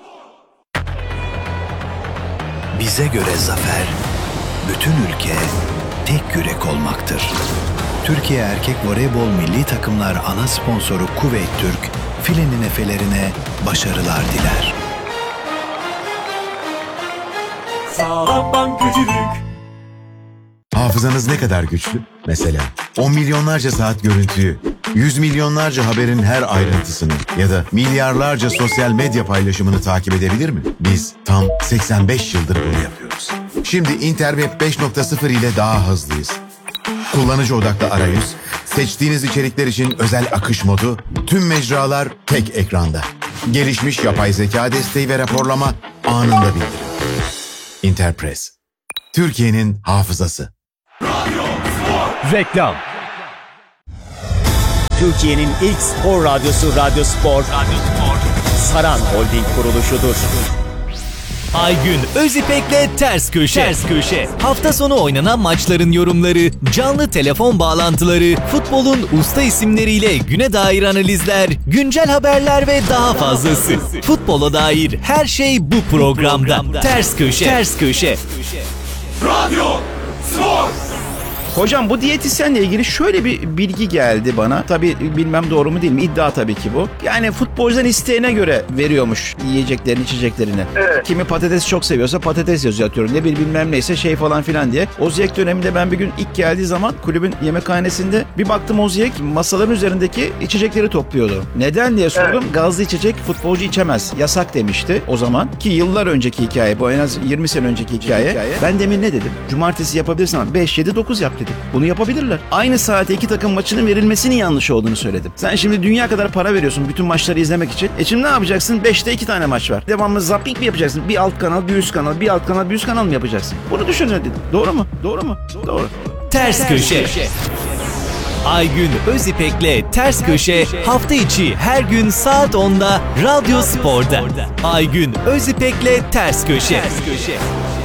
Bize göre zafer, bütün ülke tek yürek olmaktır. Türkiye Erkek Voleybol Milli Takımlar ana sponsoru Kuveyt Türk, filenin efelerine başarılar diler. Sağlam gücülük. Hafızanız ne kadar güçlü? Mesela on milyonlarca saat görüntüyü, yüz milyonlarca haberin her ayrıntısını ya da milyarlarca sosyal medya paylaşımını takip edebilir mi? Biz tam seksen beş yıldır bunu yapıyoruz. Şimdi Interweb beş nokta sıfır ile daha hızlıyız. Kullanıcı odaklı arayüz, seçtiğiniz içerikler için özel akış modu, tüm mecralar tek ekranda. Gelişmiş yapay zeka desteği ve raporlama anında bildirim. Interpress, Türkiye'nin hafızası. Reklam. Türkiye'nin ilk spor radyosu Radyo Spor, Radyo Spor. Saran Holding kuruluşudur. Aygün Özipek'le Ters Köşe. Ters Köşe. Hafta sonu oynanan maçların yorumları, canlı telefon bağlantıları, futbolun usta isimleriyle güne dair analizler, güncel haberler ve daha fazlası. Futbola dair her şey bu programda. Ters Köşe. Ters Köşe. Radyo Spor. Hocam bu diyetisyenle ilgili şöyle bir bilgi geldi bana. Tabii bilmem doğru mu değil mi? İddia tabii ki bu. Yani futbolcudan isteğine göre veriyormuş yiyeceklerini, içeceklerini. Evet. Kimi patates çok seviyorsa patates yazıyor atıyorum. Ne bir bilmem neyse şey falan filan diye. Oziyek döneminde ben bir gün ilk geldiği zaman kulübün yemekhanesinde bir baktım Oziyek masaların üzerindeki içecekleri topluyordu. Neden diye sordum. Evet. Gazlı içecek futbolcu içemez. Yasak demişti o zaman. Ki yıllar önceki hikaye bu. En az yirmi sene önceki hikaye. hikaye. Ben demin ne dedim? Cumartesi yapabilirsin ama beş, yedi, dokuz yap dedim. Bunu yapabilirler. Aynı saate iki takım maçının verilmesinin yanlış olduğunu söyledim. Sen şimdi dünya kadar para veriyorsun bütün maçları izlemek için. E şimdi ne yapacaksın? beşte iki tane maç var. Devamlı zapping mi yapacaksın? Bir alt kanal, bir üst kanal, bir alt kanal, bir üst kanal mı yapacaksın? Bunu düşünün dedim. Doğru mu? Doğru mu? Doğru. Ters Köşe. Aygün Özipek'le Ters Köşe hafta içi her gün saat onda Radyo Spor'da. Aygün Özipek'le Ters Köşe. Ters Köşe.